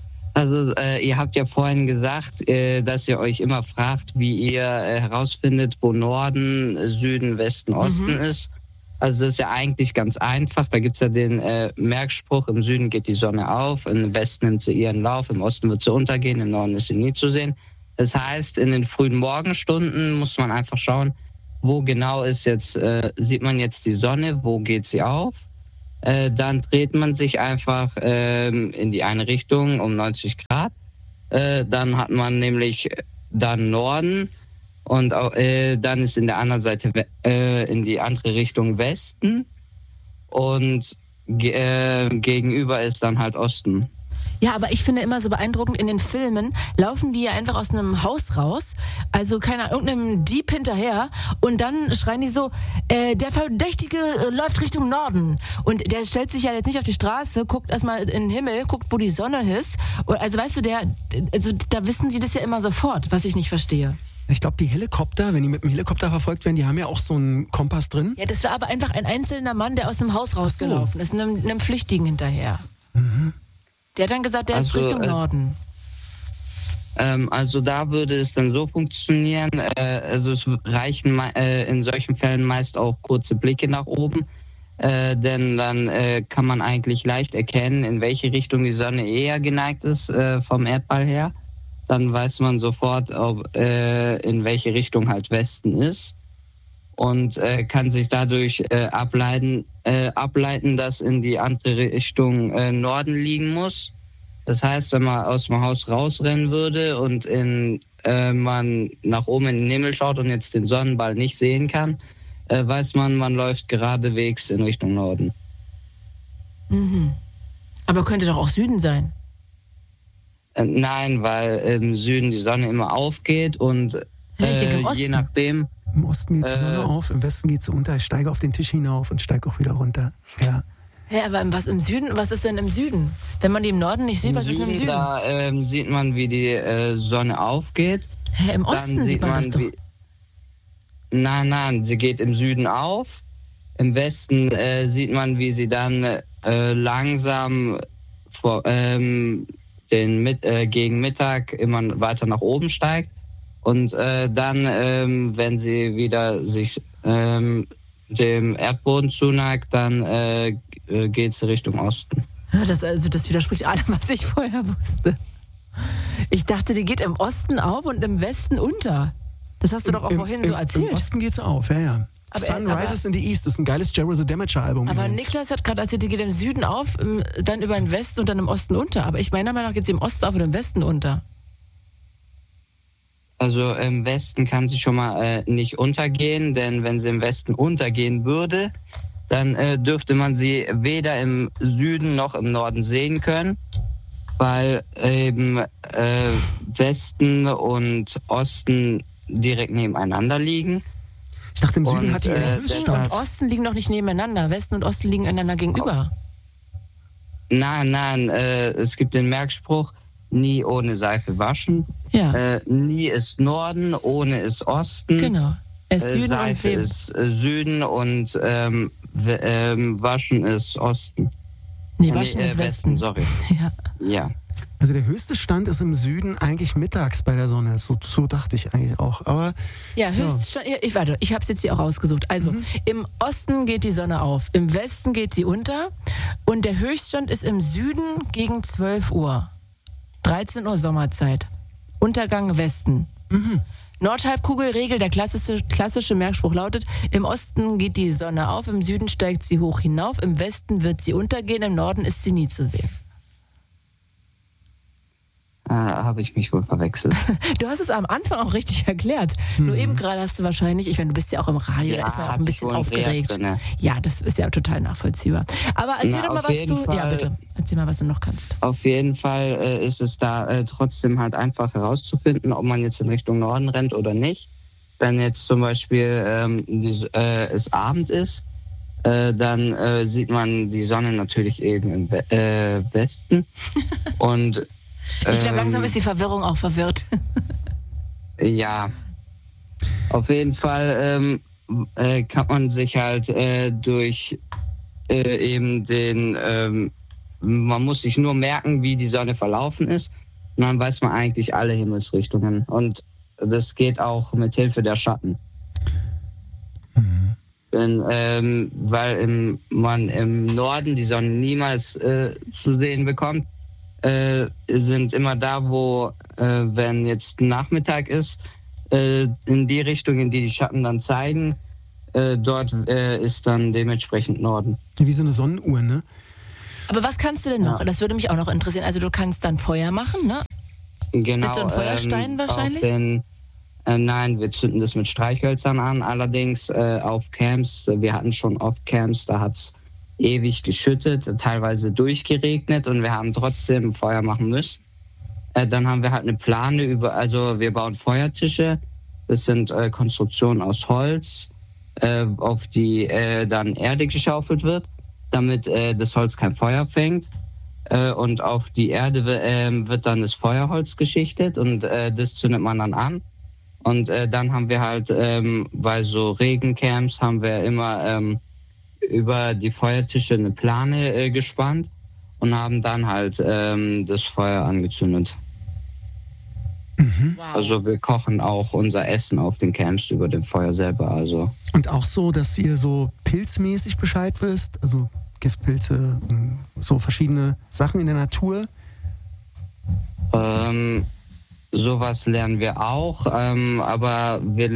Also ihr habt ja vorhin gesagt, dass ihr euch immer fragt, wie ihr herausfindet, wo Norden, Süden, Westen, Osten ist. Also das ist ja eigentlich ganz einfach. Da gibt es ja den Merkspruch, im Süden geht die Sonne auf, im Westen nimmt sie ihren Lauf, im Osten wird sie untergehen, im Norden ist sie nie zu sehen. Das heißt, in den frühen Morgenstunden muss man einfach schauen, wo genau ist jetzt, sieht man jetzt die Sonne, wo geht sie auf? Dann dreht man sich einfach in die eine Richtung um 90 Grad. Dann hat man nämlich dann Norden und dann ist in der anderen Seite in die andere Richtung Westen und gegenüber ist dann halt Osten. Ja, aber ich finde immer so beeindruckend, in den Filmen laufen die ja einfach aus einem Haus raus, also irgendeinem Dieb hinterher und dann schreien die so, der Verdächtige läuft Richtung Norden und der stellt sich ja jetzt nicht auf die Straße, guckt erstmal in den Himmel, guckt, wo die Sonne ist, also weißt du, da wissen die das ja immer sofort, was ich nicht verstehe. Ich glaube, die Helikopter, wenn die mit dem Helikopter verfolgt werden, die haben ja auch so einen Kompass drin. Ja, das war aber einfach ein einzelner Mann, der aus dem Haus rausgelaufen ist, einem Flüchtigen hinterher. Mhm. Der hat dann gesagt, der ist Richtung Norden. Also da würde es dann so funktionieren, also es reichen in solchen Fällen meist auch kurze Blicke nach oben, denn dann kann man eigentlich leicht erkennen, in welche Richtung die Sonne eher geneigt ist vom Erdball her. Dann weiß man sofort, in welche Richtung halt Westen ist und kann sich dadurch ableiten, dass in die andere Richtung Norden liegen muss. Das heißt, wenn man aus dem Haus rausrennen würde und man nach oben in den Himmel schaut und jetzt den Sonnenball nicht sehen kann, weiß man läuft geradewegs in Richtung Norden. Mhm. Aber könnte doch auch Süden sein. Nein, weil im Süden die Sonne immer aufgeht und je nachdem... Im Osten geht die Sonne auf, im Westen geht sie unter. Ich steige auf den Tisch hinauf und steige auch wieder runter. Ja. Ja, aber was im Süden? Was ist denn im Süden? Wenn man die im Norden nicht sieht, was ist denn im Süden? Da sieht man, wie die Sonne aufgeht. Hä, im Osten sieht man das doch. Nein, sie geht im Süden auf. Im Westen sieht man, wie sie dann langsam gegen Mittag immer weiter nach oben steigt. Und dann, wenn sie wieder sich dem Erdboden zuneigt, dann geht sie Richtung Osten. Das widerspricht allem, was ich vorher wusste. Ich dachte, die geht im Osten auf und im Westen unter. Das hast du doch auch vorhin so erzählt. Im Osten geht sie auf, ja. Aber Sun Rises in the East ist ein geiles Jerry the Damager Album. Aber Niklas hat gerade erzählt, die geht im Süden auf, dann über den Westen und dann im Osten unter. Aber meiner Meinung nach geht sie im Osten auf und im Westen unter. Also im Westen kann sie schon mal nicht untergehen, denn wenn sie im Westen untergehen würde, dann dürfte man sie weder im Süden noch im Norden sehen können, weil eben Westen und Osten direkt nebeneinander liegen. Ich dachte, im Süden hat die Westen und Osten liegen doch nicht nebeneinander. Westen und Osten liegen einander gegenüber. Nein, es gibt den Merkspruch, nie ohne Seife waschen. Ja. Nie ist Norden, ohne ist Osten. Genau. Süden Seife und ist Süden und Waschen ist Osten. Nee, Waschen ist Westen. Sorry. Ja. Also der höchste Stand ist im Süden eigentlich mittags bei der Sonne. So dachte ich eigentlich auch. Aber ja, Höchststand. Ja. Ich habe es jetzt hier auch rausgesucht. Also im Osten geht die Sonne auf, im Westen geht sie unter und der Höchststand ist im Süden gegen 12 Uhr. 13 Uhr Sommerzeit. Untergang Westen. Nordhalbkugelregel, der klassische Merkspruch lautet, im Osten geht die Sonne auf, im Süden steigt sie hoch hinauf, im Westen wird sie untergehen, im Norden ist sie nie zu sehen. Habe ich mich wohl verwechselt. Du hast es am Anfang auch richtig erklärt. Nur eben gerade hast du wahrscheinlich, ich meine, du bist ja auch im Radio, da ist man auch ein bisschen aufgeregt. Ja, das ist ja total nachvollziehbar. Aber erzähl doch mal, was du... Ja, bitte. Erzähl mal, was du noch kannst. Auf jeden Fall ist es da trotzdem halt einfach herauszufinden, ob man jetzt in Richtung Norden rennt oder nicht. Wenn jetzt zum Beispiel es Abend ist, dann sieht man die Sonne natürlich eben im Westen. Und ich glaube, langsam ist die Verwirrung auch verwirrt. Ja. Auf jeden Fall kann man sich halt durch eben man muss sich nur merken, wie die Sonne verlaufen ist. Und dann weiß man eigentlich alle Himmelsrichtungen. Und das geht auch mit Hilfe der Schatten. Weil man im Norden die Sonne niemals zu sehen bekommt, sind immer da, wo, wenn jetzt Nachmittag ist, in die Richtung, in die die Schatten dann zeigen, dort ist dann dementsprechend Norden. Wie so eine Sonnenuhr, ne? Aber was kannst du denn noch? Das würde mich auch noch interessieren. Also du kannst dann Feuer machen, ne? Genau. Mit so einem Feuerstein wahrscheinlich? Nein, wir zünden das mit Streichhölzern an. Allerdings auf Camps, wir hatten schon oft Camps, da hat es ewig geschüttet, teilweise durchgeregnet und wir haben trotzdem Feuer machen müssen. Dann haben wir halt eine Plane also wir bauen Feuertische. Das sind Konstruktionen aus Holz, auf die dann Erde geschaufelt wird, damit das Holz kein Feuer fängt. Und auf die Erde wird dann das Feuerholz geschichtet und das zündet man dann an. Und dann haben wir halt, bei so Regencamps haben wir immer über die Feuertische eine Plane gespannt und haben dann halt das Feuer angezündet. Mhm. Wow. Also wir kochen auch unser Essen auf den Camps über dem Feuer selber. Also. Und auch so, dass ihr so pilzmäßig Bescheid wisst, also Giftpilze, so verschiedene Sachen in der Natur? Sowas lernen wir auch, aber wir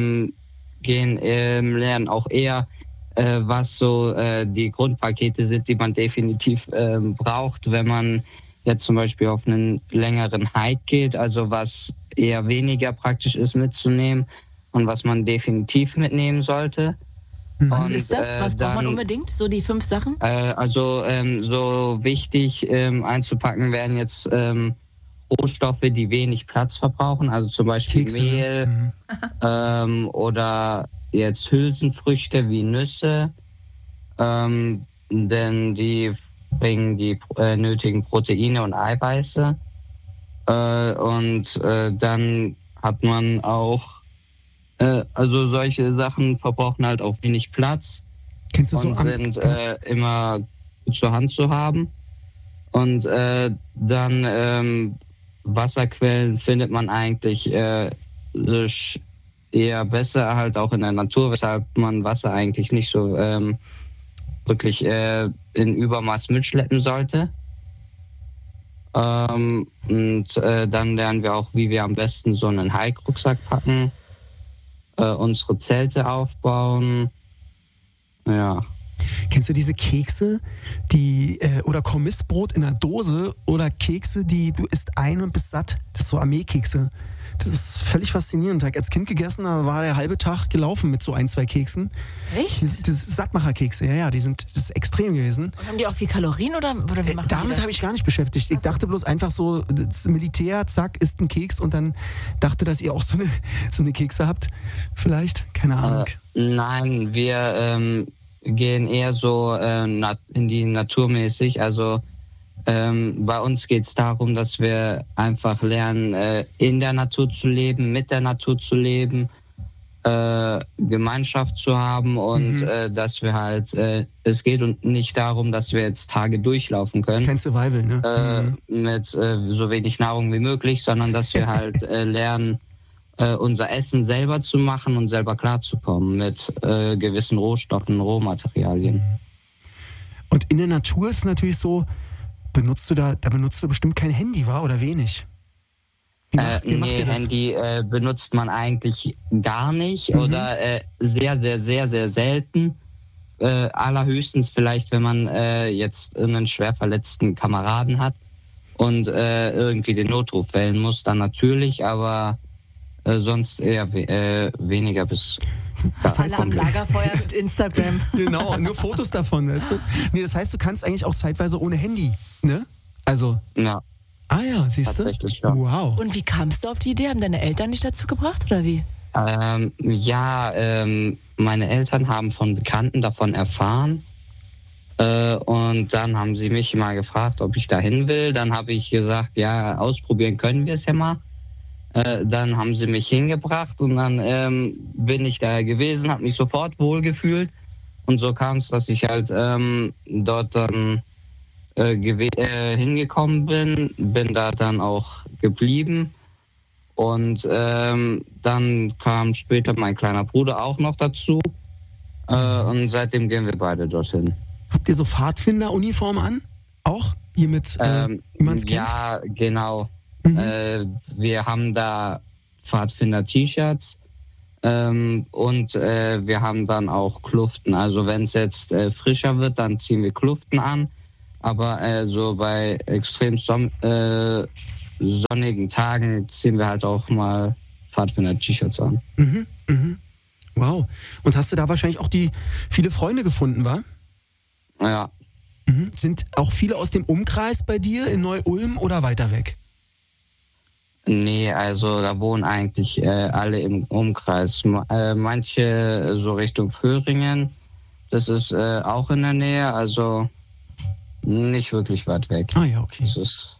lernen auch eher, was so die Grundpakete sind, die man definitiv braucht, wenn man jetzt zum Beispiel auf einen längeren Hike geht, also was eher weniger praktisch ist mitzunehmen und was man definitiv mitnehmen sollte. Was ist das? Was braucht man unbedingt? So die 5 Sachen? So wichtig einzupacken werden jetzt Rohstoffe, die wenig Platz verbrauchen, also zum Beispiel Kekse, Mehl oder jetzt Hülsenfrüchte wie Nüsse, denn die bringen die nötigen Proteine und Eiweiße. Und dann hat man auch, also solche Sachen verbrauchen halt auch wenig Platz. Kennst du und so sind immer gut zur Hand zu haben. Und dann Wasserquellen findet man eigentlich eher besser halt auch in der Natur, weshalb man Wasser eigentlich nicht so wirklich in Übermaß mitschleppen sollte. Und dann lernen wir auch, wie wir am besten so einen Hike-Rucksack packen, unsere Zelte aufbauen. Ja. Kennst du diese Kekse, die oder Kommissbrot in einer Dose oder Kekse, die du isst ein und bist satt? Das ist so Armeekekse. Das ist völlig faszinierend. Ich habe als Kind gegessen, da war der halbe Tag gelaufen mit so 1, 2 Keksen. Echt? Das Sattmacherkekse, ja, das ist extrem gewesen. Und haben die auch viel Kalorien oder wie machen damit die das? habe ich gar nicht beschäftigt. Ich dachte bloß einfach so, das Militär, zack, isst ein Keks und dann dachte, dass ihr auch so eine Kekse habt. Vielleicht? Keine Ahnung. Nein, wir gehen eher so in die naturmäßig. Also bei uns geht es darum, dass wir einfach lernen, in der Natur zu leben, mit der Natur zu leben, Gemeinschaft zu haben und dass wir halt, es geht uns nicht darum, dass wir jetzt Tage durchlaufen können. Kein Survival, ne? Mit so wenig Nahrung wie möglich, sondern dass wir halt lernen, unser Essen selber zu machen und selber klarzukommen mit gewissen Rohstoffen, Rohmaterialien. Und in der Natur ist es natürlich so, benutzt du bestimmt kein Handy, war oder wenig? Wie macht ihr das? Handy benutzt man eigentlich gar nicht oder sehr, sehr, sehr, sehr selten. Allerhöchstens vielleicht, wenn man jetzt einen schwer verletzten Kameraden hat und irgendwie den Notruf wählen muss, dann natürlich, aber sonst eher weniger bis... Das heißt, am Lagerfeuer mit Instagram. Genau, nur Fotos davon, weißt du? Nee, das heißt, du kannst eigentlich auch zeitweise ohne Handy, ne? Also. Ja. Ah ja, siehst du? Tatsächlich, ja. Wow. Und wie kamst du auf die Idee? Haben deine Eltern dich dazu gebracht oder wie? Meine Eltern haben von Bekannten davon erfahren. Und dann haben sie mich mal gefragt, ob ich dahin will. Dann habe ich gesagt, ja, ausprobieren können wir es ja mal. Dann haben sie mich hingebracht und dann bin ich da gewesen, habe mich sofort wohlgefühlt. Und so kam es, dass ich halt dort dann hingekommen bin da dann auch geblieben. Und dann kam später mein kleiner Bruder auch noch dazu. Und seitdem gehen wir beide dorthin. Habt ihr so Pfadfinder-Uniform an? Auch? Hier mit, wie man es kennt? Ja, genau. Wir haben da Pfadfinder-T-Shirts und wir haben dann auch Kluften. Also wenn es jetzt frischer wird, dann ziehen wir Kluften an. Aber so bei extrem sonnigen Tagen ziehen wir halt auch mal Pfadfinder-T-Shirts an. Wow. Und hast du da wahrscheinlich auch viele Freunde gefunden, wa? Ja. Sind auch viele aus dem Umkreis bei dir in Neu-Ulm oder weiter weg? Nee, also da wohnen eigentlich alle im Umkreis. Manche so Richtung Föhringen. Das ist auch in der Nähe, also nicht wirklich weit weg. Ah ja, okay.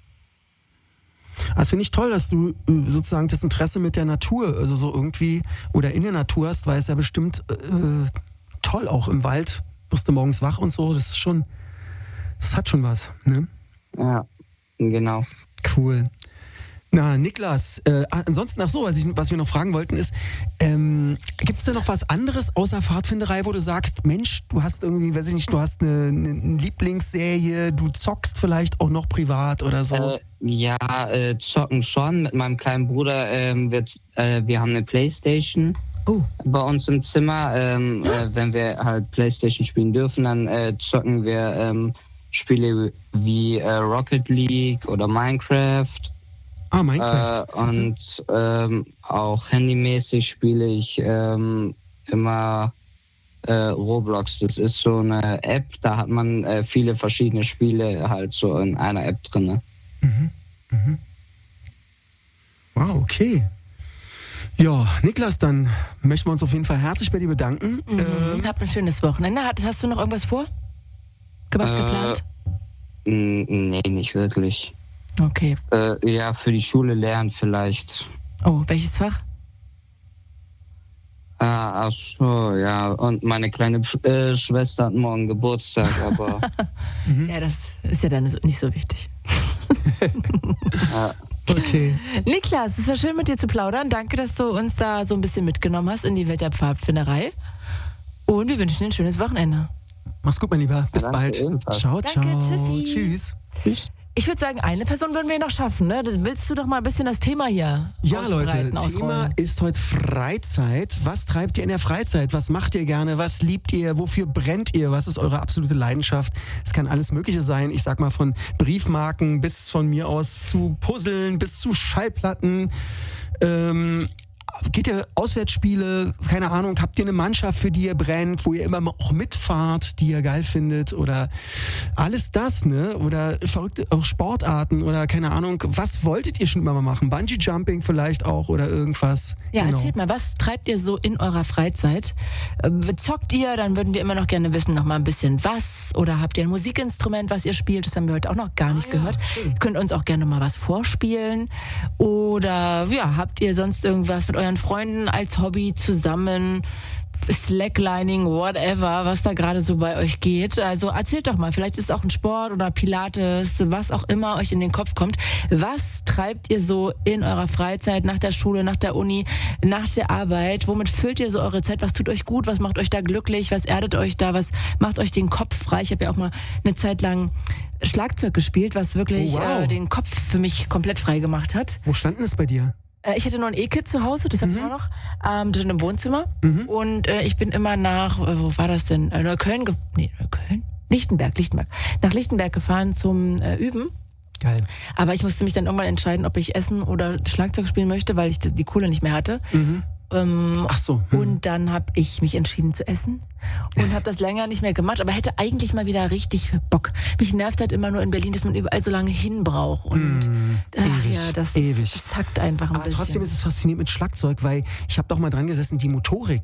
Das finde ich toll, dass du sozusagen das Interesse mit der Natur, also so irgendwie, oder in der Natur hast, weil es ja bestimmt toll auch im Wald. Wirst du morgens wach und so, das hat schon was, ne? Ja, genau. Cool. Na, Niklas, ansonsten was wir noch fragen wollten ist, gibt es da noch was anderes außer Pfadfinderei, wo du sagst, Mensch, du hast irgendwie, weiß ich nicht, du hast eine Lieblingsserie, du zockst vielleicht auch noch privat oder so? Zocken schon. Mit meinem kleinen Bruder, wir haben eine Playstation bei uns im Zimmer. Wenn wir halt Playstation spielen dürfen, dann zocken wir Spiele wie Rocket League oder Minecraft. Minecraft. Und auch handymäßig spiele ich immer Roblox. Das ist so eine App, da hat man viele verschiedene Spiele halt so in einer App drin. Wow, okay. Ja, Niklas, dann möchten wir uns auf jeden Fall herzlich bei dir bedanken. Habt ein schönes Wochenende. Hast du noch irgendwas vor? Was geplant? Nee, nicht wirklich. Okay. Für die Schule lernen vielleicht. Oh, welches Fach? Ach so, ja. Und meine kleine Schwester hat morgen Geburtstag, aber... Ja, das ist ja dann nicht so wichtig. Ja. Okay. Niklas, es war schön mit dir zu plaudern. Danke, dass du uns da so ein bisschen mitgenommen hast in die Welt der Pfadfinderei. Und wir wünschen dir ein schönes Wochenende. Mach's gut, mein Lieber. Bis bald. Ebenfalls. Ciao, Danke, ciao. tschüssi. Tschüss. Ich würde sagen, eine Person würden wir noch schaffen, ne? Willst du doch mal ein bisschen das Thema hier ausbreiten, ausrollen? Thema ist heute Freizeit. Was treibt ihr in der Freizeit? Was macht ihr gerne? Was liebt ihr? Wofür brennt ihr? Was ist eure absolute Leidenschaft? Es kann alles Mögliche sein. Ich sag mal von Briefmarken bis von mir aus zu Puzzeln bis zu Schallplatten. Geht ihr Auswärtsspiele, keine Ahnung, habt ihr eine Mannschaft, für die ihr brennt, wo ihr immer auch mitfahrt, die ihr geil findet oder alles das, ne? Oder verrückte auch Sportarten oder keine Ahnung, was wolltet ihr schon immer mal machen? Bungee-Jumping vielleicht auch oder irgendwas? Ja, Erzählt mal, was treibt ihr so in eurer Freizeit? Zockt ihr? Dann würden wir immer noch gerne wissen, noch mal ein bisschen was. Oder habt ihr ein Musikinstrument, was ihr spielt? Das haben wir heute auch noch gar nicht gehört. Schön. Ihr könnt uns auch gerne mal was vorspielen. Oder habt ihr sonst irgendwas mit euren Freunden als Hobby zusammen, Slacklining, whatever, was da gerade so bei euch geht. Also erzählt doch mal, vielleicht ist auch ein Sport oder Pilates, was auch immer euch in den Kopf kommt. Was treibt ihr so in eurer Freizeit, nach der Schule, nach der Uni, nach der Arbeit? Womit füllt ihr so eure Zeit? Was tut euch gut? Was macht euch da glücklich? Was erdet euch da? Was macht euch den Kopf frei? Ich habe ja auch mal eine Zeit lang Schlagzeug gespielt, was wirklich den Kopf für mich komplett frei gemacht hat. Wo stand denn das bei dir? Ich hatte noch ein E-Kit zu Hause, das habe ich auch noch, das in einem Wohnzimmer. Und ich bin immer nach, wo war das denn? Neukölln? Lichtenberg. Nach Lichtenberg gefahren zum Üben. Geil. Aber ich musste mich dann irgendwann entscheiden, ob ich Essen oder Schlagzeug spielen möchte, weil ich die Kohle nicht mehr hatte. Ach so. Und dann habe ich mich entschieden zu essen und habe das länger nicht mehr gemacht, aber hätte eigentlich mal wieder richtig Bock. Mich nervt halt immer nur in Berlin, dass man überall so lange hin braucht und das hackt einfach ein bisschen. Aber trotzdem ist es faszinierend mit Schlagzeug, weil ich habe doch mal dran gesessen, die Motorik.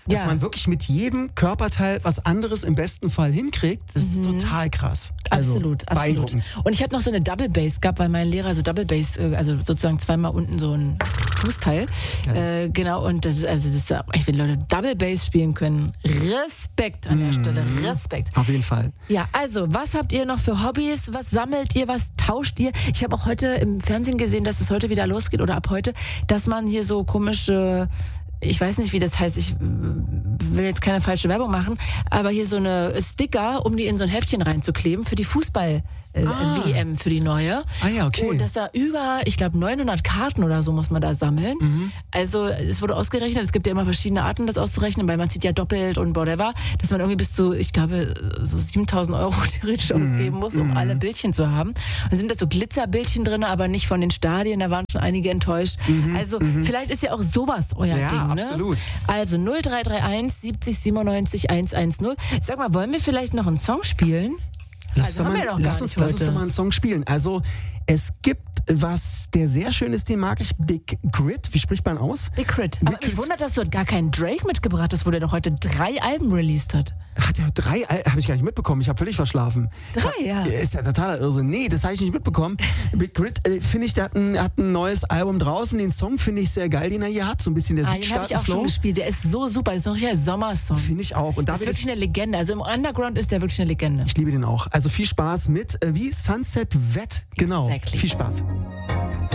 dass man wirklich mit jedem Körperteil was anderes im besten Fall hinkriegt, das ist total krass. Also absolut. Beeindruckend. Und ich habe noch so eine Double Bass gehabt, weil mein Lehrer so Double Bass, also sozusagen zweimal unten so ein Fußteil. Genau, und das ist wenn Leute Double Bass spielen können, Respekt an der Stelle, Respekt. Auf jeden Fall. Ja, also, was habt ihr noch für Hobbys? Was sammelt ihr? Was tauscht ihr? Ich habe auch heute im Fernsehen gesehen, dass es heute wieder losgeht oder ab heute, dass man hier so komische, ich weiß nicht, wie das heißt, ich will jetzt keine falsche Werbung machen, aber hier so eine Sticker, um die in so ein Heftchen reinzukleben für die Fußball-WM, für die neue. Ah ja, okay. Und dass da ich glaube 900 Karten oder so muss man da sammeln. Also es wurde ausgerechnet, es gibt ja immer verschiedene Arten, das auszurechnen, weil man zieht ja doppelt und whatever, dass man irgendwie bis zu, ich glaube, so 7.000 Euro theoretisch ausgeben muss, um alle Bildchen zu haben. Und dann sind da so Glitzerbildchen drin, aber nicht von den Stadien, da waren schon einige enttäuscht. Also vielleicht ist ja auch sowas euer Ding, ne? Absolut. Also 0331 70 97 110. Sag mal, wollen wir vielleicht noch einen Song spielen? Lass uns doch mal einen Song spielen. Also es gibt was, der sehr schön ist, den mag ich, Big Grit. Wie spricht man aus? Big Grit. Aber mich wundert, dass du gar keinen Drake mitgebracht hast, wo der doch heute 3 Alben released hat. Hat er 3 Alben? Habe ich gar nicht mitbekommen. Ich habe völlig verschlafen. 3, ja. Ist ja totaler Irrsinn. Nee, das habe ich nicht mitbekommen. Big Grit, finde ich, der hat ein neues Album draußen. Den Song finde ich sehr geil, den er hier hat. So ein bisschen der den habe ich auch schon gespielt. Der ist so super. Das ist ein richtiger Sommersong. Finde ich auch. Und das ist wirklich eine Legende. Also im Underground ist der wirklich eine Legende. Ich liebe den auch. Also viel Spaß mit, wie Sunset Wet. Genau. Exactly. Viel Spaß.